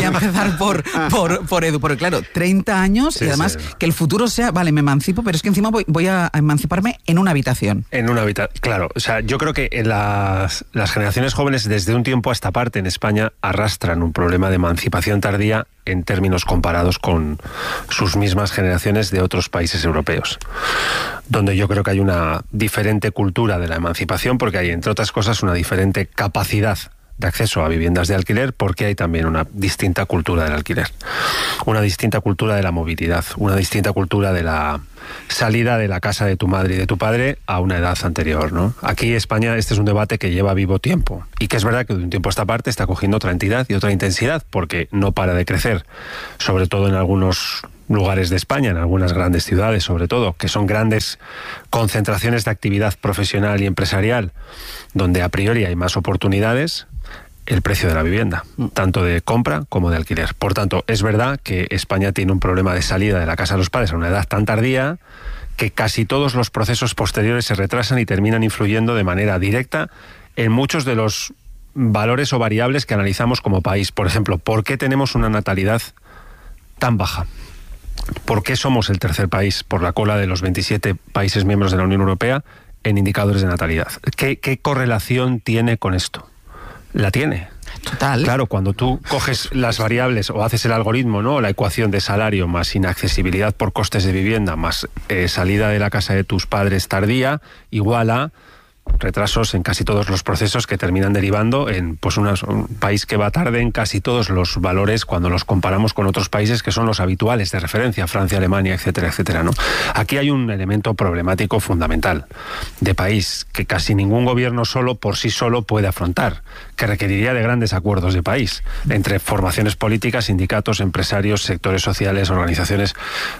por Edu, porque claro, 30 años y además que el futuro sea, vale, me emancipo, pero es que encima voy a emanciparme en una habitación. Claro, o sea, yo creo que las generaciones jóvenes desde un tiempo a esta parte en España arrastran un problema de emancipación tardía en términos comparados con sus mismas generaciones de otros países europeos, donde yo creo que hay una diferente cultura de la emancipación, porque hay, entre otras cosas, una diferente capacidad de acceso a viviendas de alquiler, porque hay también una distinta cultura del alquiler, una distinta cultura de la movilidad, una distinta cultura de la salida de la casa de tu madre y de tu padre a una edad anterior, ¿no? Aquí en España este es un debate que lleva vivo tiempo y que es verdad que de un tiempo a esta parte está cogiendo otra entidad y otra intensidad, porque no para de crecer, sobre todo en algunos lugares de España, en algunas grandes ciudades sobre todo, que son grandes concentraciones de actividad profesional y empresarial, donde a priori hay más oportunidades, el precio de la vivienda, tanto de compra como de alquiler. Por tanto, es verdad que España tiene un problema de salida de la casa de los padres a una edad tan tardía que casi todos los procesos posteriores se retrasan y terminan influyendo de manera directa en muchos de los valores o variables que analizamos como país. Por ejemplo, ¿por qué tenemos una natalidad tan baja? ¿Por qué somos el tercer país por la cola de los 27 países miembros de la Unión Europea en indicadores de natalidad? ¿Qué correlación tiene con esto? La tiene. Total. Claro, cuando tú coges las variables o haces el algoritmo, ¿no? La ecuación de salario más inaccesibilidad por costes de vivienda más salida de la casa de tus padres tardía, igual a retrasos en casi todos los procesos que terminan derivando en pues un país que va tarde en casi todos los valores cuando los comparamos con otros países que son los habituales de referencia, Francia, Alemania, etcétera, etcétera, ¿no? Aquí hay un elemento problemático fundamental de país que casi ningún gobierno por sí solo puede afrontar, que requeriría de grandes acuerdos de país entre formaciones políticas, sindicatos, empresarios, sectores sociales, organizaciones.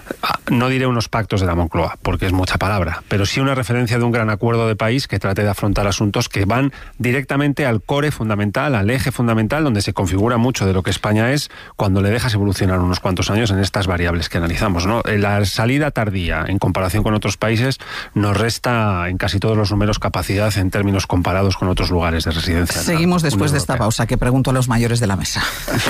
No diré unos pactos de la Moncloa, porque es mucha palabra, pero sí una referencia de un gran acuerdo de país que trate de afrontar asuntos que van directamente al core fundamental, al eje fundamental, donde se configura mucho de lo que España es cuando le dejas evolucionar unos cuantos años en estas variables que analizamos, ¿no? La salida tardía en comparación con otros países nos resta en casi todos los números capacidad en términos comparados con otros lugares de residencia. Seguimos después de esta pausa que pregunto a los mayores de la mesa.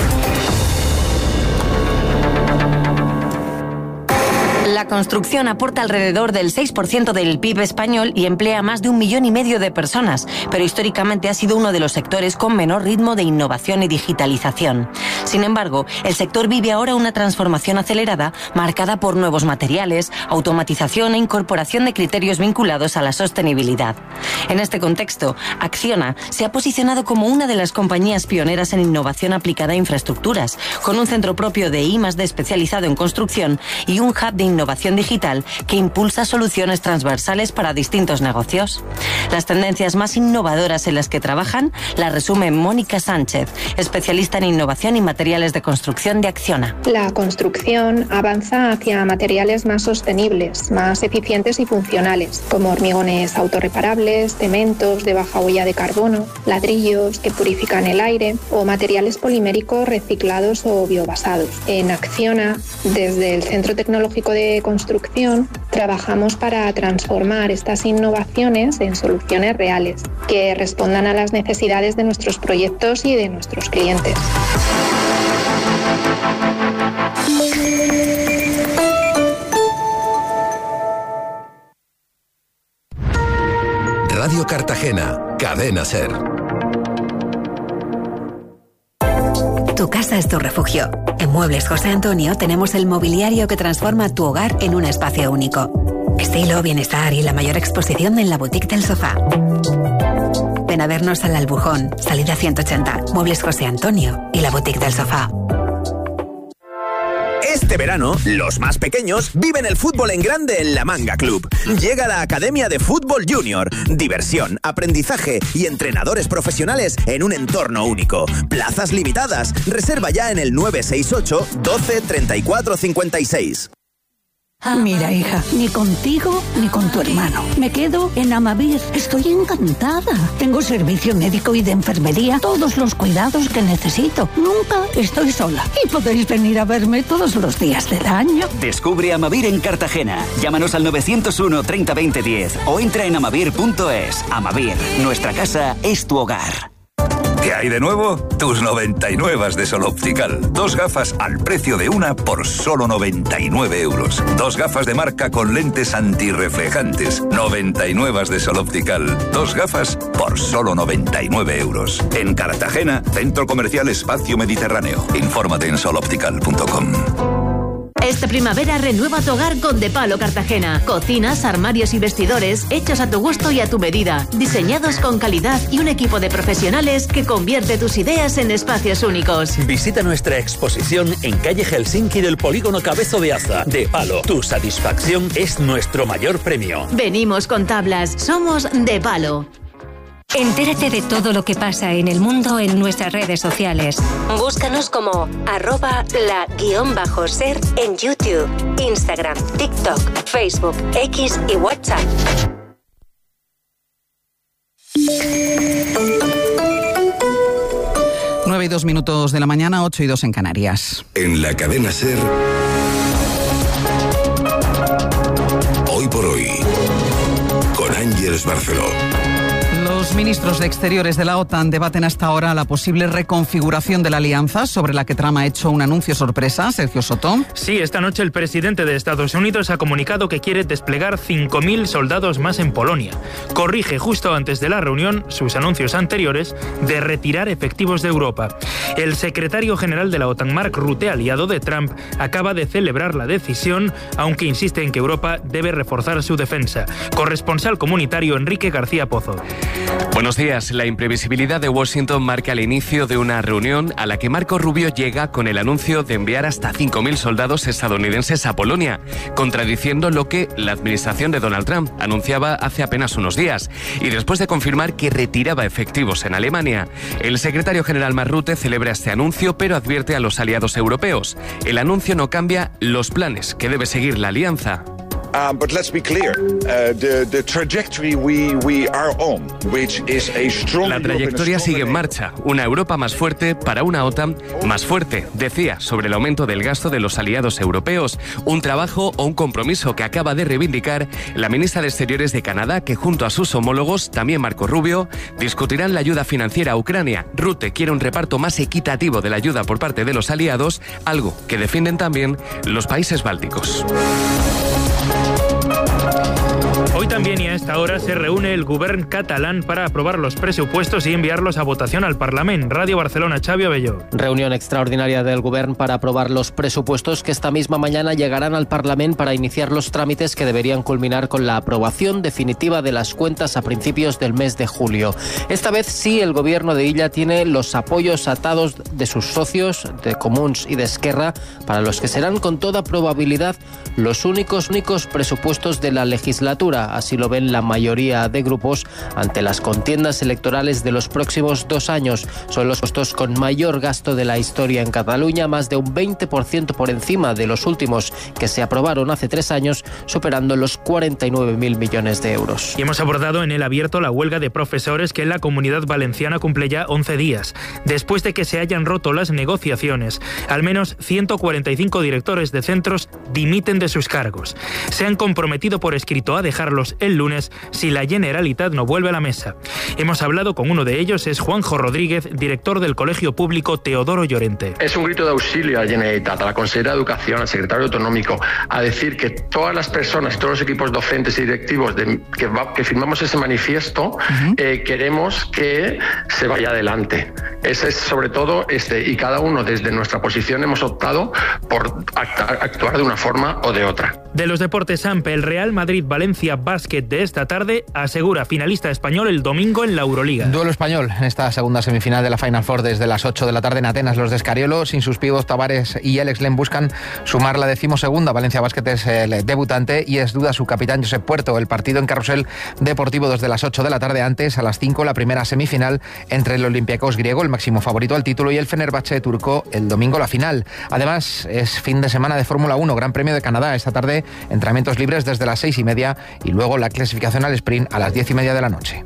La construcción aporta alrededor del 6% del PIB español y emplea a más de 1,5 millones de personas, pero históricamente ha sido uno de los sectores con menor ritmo de innovación y digitalización. Sin embargo, el sector vive ahora una transformación acelerada marcada por nuevos materiales, automatización e incorporación de criterios vinculados a la sostenibilidad. En este contexto, Acciona se ha posicionado como una de las compañías pioneras en innovación aplicada a infraestructuras, con un centro propio de I+D especializado en construcción y un hub de innovación digital que impulsa soluciones transversales para distintos negocios. Las tendencias más innovadoras en las que trabajan las resume Mónica Sánchez, especialista en innovación y materiales de construcción de Acciona. La construcción avanza hacia materiales más sostenibles, más eficientes y funcionales, como hormigones autorreparables, cementos de baja huella de carbono, ladrillos que purifican el aire o materiales poliméricos reciclados o biobasados. En Acciona, desde el Centro Tecnológico de Construcción, trabajamos para transformar estas innovaciones en soluciones reales que respondan a las necesidades de nuestros proyectos y de nuestros clientes. Radio Cartagena, Cadena SER. Tu casa es tu refugio. En Muebles José Antonio tenemos el mobiliario que transforma tu hogar en un espacio único. Estilo, bienestar y la mayor exposición en la boutique del sofá. Ven a vernos al Albujón, salida 180, Muebles José Antonio y la boutique del sofá. Este verano, los más pequeños viven el fútbol en grande en La Manga Club. Llega la Academia de Fútbol Junior. Diversión, aprendizaje y entrenadores profesionales en un entorno único. Plazas limitadas. Reserva ya en el 968 12 34 56. Mira, hija, ni contigo ni con tu hermano. Me quedo en Amavir. Estoy encantada. Tengo servicio médico y de enfermería, todos los cuidados que necesito. Nunca estoy sola. Y podéis venir a verme todos los días del año. Descubre Amavir en Cartagena. Llámanos al 901 30 20 10 o entra en amavir.es. Amavir, nuestra casa es tu hogar. ¿Qué hay de nuevo? Tus 99 de Sol Optical. 2 gafas al precio de una por solo 99 euros. 2 gafas de marca con lentes antirreflejantes. 99 de Sol Optical. 2 gafas por solo 99 euros. En Cartagena, Centro Comercial Espacio Mediterráneo. Infórmate en soloptical.com. Esta primavera renueva tu hogar con De Palo Cartagena. Cocinas, armarios y vestidores hechos a tu gusto y a tu medida. Diseñados con calidad y un equipo de profesionales que convierte tus ideas en espacios únicos. Visita nuestra exposición en calle Helsinki del Polígono Cabezo de Aza. De Palo, tu satisfacción es nuestro mayor premio. Venimos con tablas. Somos De Palo. Entérate de todo lo que pasa en el mundo en nuestras redes sociales. Búscanos como @la_ser en YouTube, Instagram, TikTok, Facebook, X y WhatsApp. 9:02 de la mañana, 8:02 en Canarias. En la cadena SER, Hoy por Hoy, con Ángeles Barceló. Los ministros de Exteriores de la OTAN debaten hasta ahora la posible reconfiguración de la alianza, sobre la que Trump ha hecho un anuncio sorpresa. Sergio Soto. Sí, esta noche el presidente de Estados Unidos ha comunicado que quiere desplegar 5.000 soldados más en Polonia. Corrige justo antes de la reunión sus anuncios anteriores de retirar efectivos de Europa. El secretario general de la OTAN, Mark Rutte, aliado de Trump, acaba de celebrar la decisión, aunque insiste en que Europa debe reforzar su defensa. Corresponsal comunitario Enrique García Pozo. Buenos días. La imprevisibilidad de Washington marca el inicio de una reunión a la que Marco Rubio llega con el anuncio de enviar hasta 5.000 soldados estadounidenses a Polonia, contradiciendo lo que la administración de Donald Trump anunciaba hace apenas unos días, y después de confirmar que retiraba efectivos en Alemania. El secretario general Mark Rutte celebra este anuncio, pero advierte a los aliados europeos. El anuncio no cambia los planes que debe seguir la alianza. But let's be clear, the trajectory we are on, which is a strong. La trayectoria sigue en marcha, una Europa más fuerte para una OTAN más fuerte, decía sobre el aumento del gasto de los aliados europeos, un trabajo o un compromiso que acaba de reivindicar la ministra de Exteriores de Canadá, que junto a sus homólogos, también Marco Rubio, discutirán la ayuda financiera a Ucrania. Rutte quiere un reparto más equitativo de la ayuda por parte de los aliados, algo que defienden también los países bálticos. Hoy también y a esta hora se reúne el Govern catalán para aprobar los presupuestos y enviarlos a votación al Parlament. Radio Barcelona, Xavi Abelló. Reunión extraordinaria del Govern para aprobar los presupuestos que esta misma mañana llegarán al Parlament para iniciar los trámites que deberían culminar con la aprobación definitiva de las cuentas a principios del mes de julio. Esta vez sí, el gobierno de Illa tiene los apoyos atados de sus socios, de Comuns y de Esquerra, para los que serán con toda probabilidad los únicos presupuestos de la legislatura. Así lo ven la mayoría de grupos ante las contiendas electorales de los próximos 2 años. Son los puestos con mayor gasto de la historia en Cataluña, más de un 20% por encima de los últimos que se aprobaron hace 3 años, superando los 49.000 millones de euros. Y hemos abordado en el abierto la huelga de profesores que en la Comunidad Valenciana cumple ya 11 días, después de que se hayan roto las negociaciones. Al menos 145 directores de centros dimiten de sus cargos. Se han comprometido por escrito a dejarlos el lunes si la Generalitat no vuelve a la mesa. Hemos hablado con uno de ellos, es Juanjo Rodríguez, director del Colegio Público Teodoro Llorente. Es un grito de auxilio a la Generalitat, a la consejera de Educación, al secretario autonómico, a decir que todas las personas, todos los equipos docentes y directivos que firmamos ese manifiesto, queremos que se vaya adelante. Ese es sobre todo y cada uno desde nuestra posición hemos optado por actuar de una forma o de otra. De los deportes, Ampe, el Real Madrid-Valencia Básquet de esta tarde asegura finalista español el domingo en la Euroliga. Duelo español en esta segunda semifinal de la Final Four desde las 8 de la tarde en Atenas. Los de Escariolo, sin sus pívot Tavares y Alex Len, buscan sumar la 12ª. Valencia Básquet es el debutante y es duda su capitán Josep Puerto. El partido en Carrusel Deportivo desde las 8 de la tarde. Antes, a las 5, la primera semifinal entre el Olympiacos griego, el máximo favorito al título, y el Fenerbahce turco el domingo la final. Además, es fin de semana de Fórmula 1, Gran Premio de Canadá. Esta tarde tarde, entrenamientos libres desde las 6:30 y luego la clasificación al sprint a las 10:30 de la noche.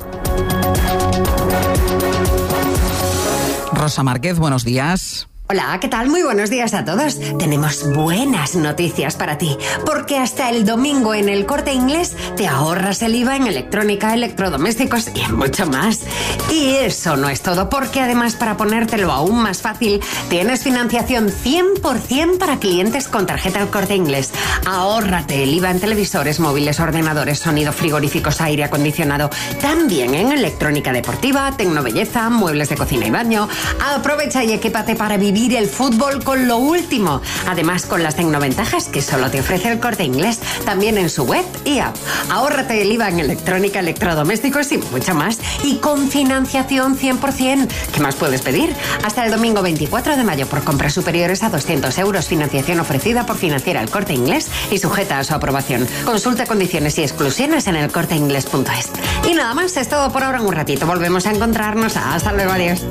Rosa Márquez, buenos días. Hola, ¿qué tal? Muy buenos días a todos. Tenemos buenas noticias para ti, porque hasta el domingo en el Corte Inglés te ahorras el IVA en electrónica, electrodomésticos y en mucho más. Y eso no es todo, porque además, para ponértelo aún más fácil, tienes financiación 100% para clientes con tarjeta El Corte Inglés. Ahórrate el IVA en televisores, móviles, ordenadores, sonido, frigoríficos, aire acondicionado, también en electrónica deportiva, tecnobelleza, muebles de cocina y baño. Aprovecha y equípate para vivir el fútbol con lo último. Además, con las tecnoventajas que solo te ofrece El Corte Inglés, también en su web y app. Ahórrate el IVA en electrónica, electrodomésticos y mucho más. Y con financiación 100%. ¿Qué más puedes pedir? Hasta el domingo 24 de mayo por compras superiores a 200 euros. Financiación ofrecida por Financiera El Corte Inglés y sujeta a su aprobación. Consulta condiciones y exclusiones en elcorteinglés.es. Y nada más, es todo por ahora. En un ratito volvemos a encontrarnos. Hasta luego, adiós.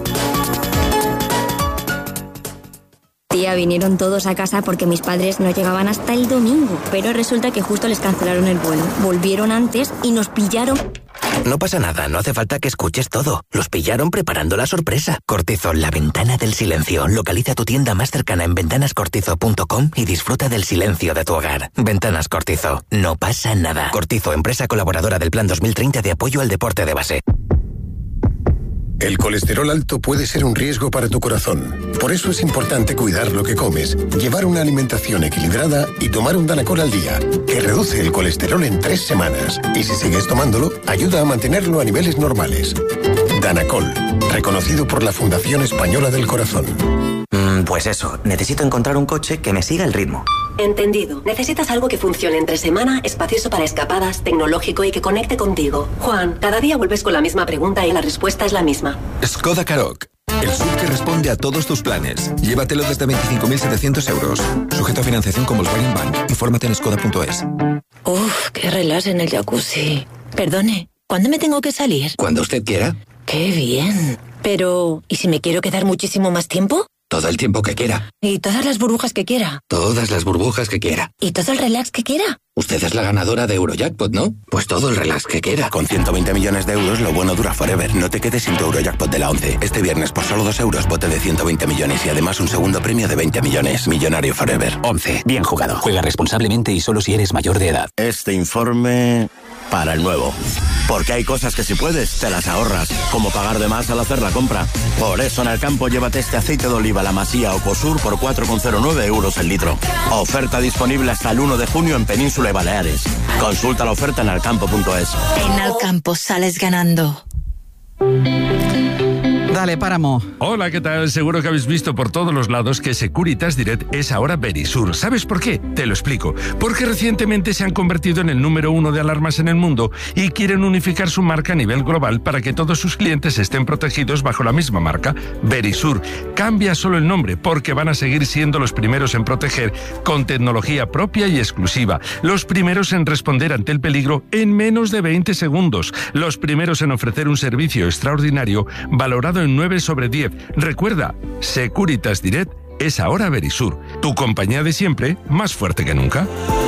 Tía, vinieron todos a casa porque mis padres no llegaban hasta el domingo, pero resulta que justo les cancelaron el vuelo. Volvieron antes y nos pillaron. No pasa nada, no hace falta que escuches todo. Los pillaron preparando la sorpresa. Cortizo, la ventana del silencio. Localiza tu tienda más cercana en ventanascortizo.com y disfruta del silencio de tu hogar. Ventanas Cortizo, no pasa nada. Cortizo, empresa colaboradora del Plan 2030 de apoyo al deporte de base. El colesterol alto puede ser un riesgo para tu corazón. Por eso es importante cuidar lo que comes, llevar una alimentación equilibrada y tomar un Danacol al día, que reduce el colesterol en 3 semanas. Y si sigues tomándolo, ayuda a mantenerlo a niveles normales. Danacol, reconocido por la Fundación Española del Corazón. Pues eso, necesito encontrar un coche que me siga el ritmo. Entendido. Necesitas algo que funcione entre semana, espacioso para escapadas, tecnológico y que conecte contigo. Juan, cada día vuelves con la misma pregunta y la respuesta es la misma. Skoda Karoq. El SUV que responde a todos tus planes. Llévatelo desde 25.700 euros. Sujeto a financiación con Volkswagen Bank. Infórmate en skoda.es. Uf, qué relax en el jacuzzi. Perdone, ¿cuándo me tengo que salir? Cuando usted quiera. Qué bien. Pero, ¿y si me quiero quedar muchísimo más tiempo? Todo el tiempo que quiera. ¿Y todas las burbujas que quiera? Todas las burbujas que quiera. ¿Y todo el relax que quiera? Usted es la ganadora de Eurojackpot, ¿no? Pues todo el relax que quiera. Con 120 millones de euros, lo bueno dura forever. No te quedes sin tu Eurojackpot de la 11. Este viernes, por solo 2 euros, bote de 120 millones y además un segundo premio de 20 millones. Millonario forever. 11. Bien jugado. Juega responsablemente y solo si eres mayor de edad. Este informe para el nuevo. Porque hay cosas que si puedes, te las ahorras. Como pagar de más al hacer la compra. Por eso en Alcampo llévate este aceite de oliva La Masía o Cosur por 4,09 euros el litro. Oferta disponible hasta el 1 de junio en Península y Baleares. Consulta la oferta en alcampo.es. En Alcampo sales ganando. Dale, Páramo. Hola, ¿qué tal? Seguro que habéis visto por todos los lados que Securitas Direct es ahora Verisur. ¿Sabes por qué? Te lo explico. Porque recientemente se han convertido en el número 1 de alarmas en el mundo y quieren unificar su marca a nivel global para que todos sus clientes estén protegidos bajo la misma marca, Verisur. Cambia solo el nombre porque van a seguir siendo los primeros en proteger con tecnología propia y exclusiva. Los primeros en responder ante el peligro en menos de 20 segundos. Los primeros en ofrecer un servicio extraordinario valorado en 9 sobre 10. Recuerda, Securitas Direct es ahora Verisur, tu compañía de siempre, más fuerte que nunca.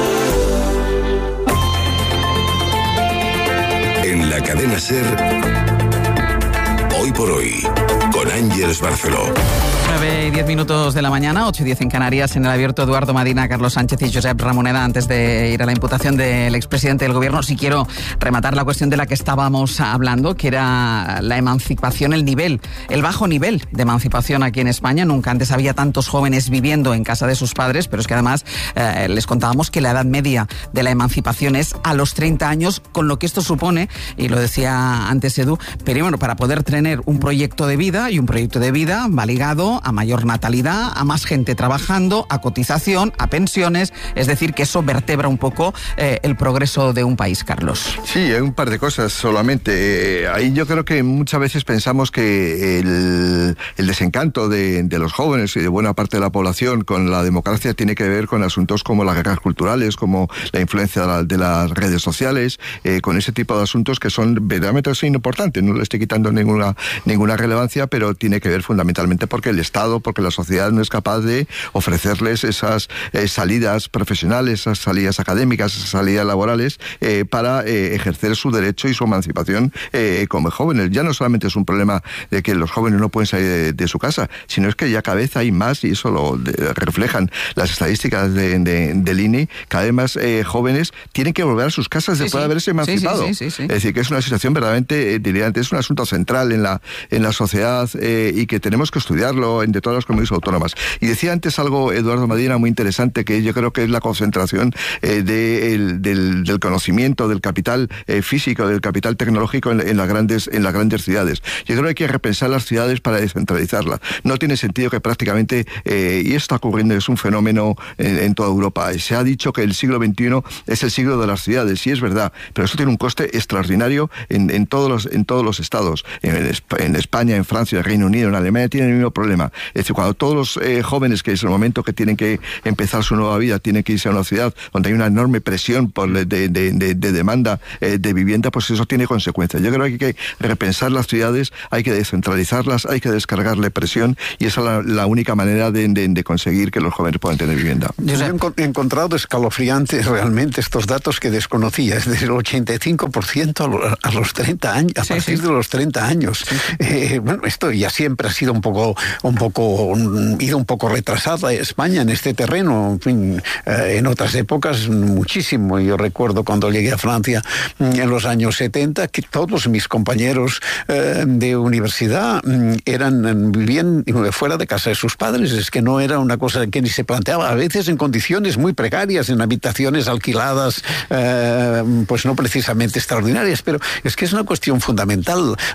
En la cadena SER, Hoy por Hoy, con Ángeles Barceló. 9:10 de la mañana, 8:10 en Canarias. En el abierto, Eduardo Madina, Carlos Sánchez y Josep Ramoneda. Antes de ir a la imputación del expresidente del gobierno, sí quiero rematar la cuestión de la que estábamos hablando, que era la emancipación, el bajo nivel de emancipación aquí en España. Nunca antes había tantos jóvenes viviendo en casa de sus padres, pero es que además les contábamos que la edad media de la emancipación es a los 30 años, con lo que esto supone, y lo decía antes Edu, pero bueno, para poder tener un proyecto de vida, y un proyecto de vida va ligado a mayor natalidad, a más gente trabajando, a cotización, a pensiones, es decir, que eso vertebra un poco el progreso de un país, Carlos. Sí, hay un par de cosas solamente. Ahí yo creo que muchas veces pensamos que el desencanto de los jóvenes y de buena parte de la población con la democracia tiene que ver con asuntos como las guerras culturales, como la influencia de las redes sociales, con ese tipo de asuntos que son verdaderamente importantes. No le estoy quitando ninguna ninguna relevancia, pero tiene que ver fundamentalmente porque el Estado, porque la sociedad no es capaz de ofrecerles esas salidas profesionales, esas salidas académicas, esas salidas laborales para ejercer su derecho y su emancipación como jóvenes. Ya no solamente es un problema de que los jóvenes no pueden salir de su casa, sino es que ya cada vez hay más, y eso lo reflejan las estadísticas del INE, cada vez más jóvenes tienen que volver a sus casas después de haberse emancipado. Sí. Es decir, que es una situación verdaderamente delirante, es un asunto central en la sociedad y que tenemos que estudiarlo de todas las comunidades autónomas. Y decía antes algo Eduardo Medina muy interesante, que yo creo que es la concentración del conocimiento, del capital físico, del capital tecnológico en las grandes ciudades. Yo creo que hay que repensar las ciudades para descentralizarlas. No tiene sentido que prácticamente, y esto está ocurriendo, es un fenómeno en toda Europa. Se ha dicho que el siglo XXI es el siglo de las ciudades, y es verdad, pero eso tiene un coste extraordinario en todos los estados. En España, en Francia, en el Reino Unido, en Alemania tienen el mismo problema. Es decir, cuando todos los jóvenes, que es el momento que tienen que empezar su nueva vida, tienen que irse a una ciudad donde hay una enorme presión de demanda de vivienda, pues eso tiene consecuencias. Yo creo que hay que repensar las ciudades, hay que descentralizarlas, hay que descargarle presión, y esa es la única manera de conseguir que los jóvenes puedan tener vivienda. Yo he encontrado escalofriantes realmente estos datos que desconocía. Es decir, el 85% a los 30 años, a partir de los 30 años. Bueno, esto ya siempre ha sido ido un poco retrasada España en este terreno. En fin, en otras épocas muchísimo. Yo recuerdo cuando llegué a Francia en los años 70 que todos mis compañeros de universidad vivían fuera de casa de sus padres. Es que no era una cosa que ni se planteaba, a veces en condiciones muy precarias, en habitaciones alquiladas, pues no precisamente extraordinarias, pero es que es una cuestión fundamental.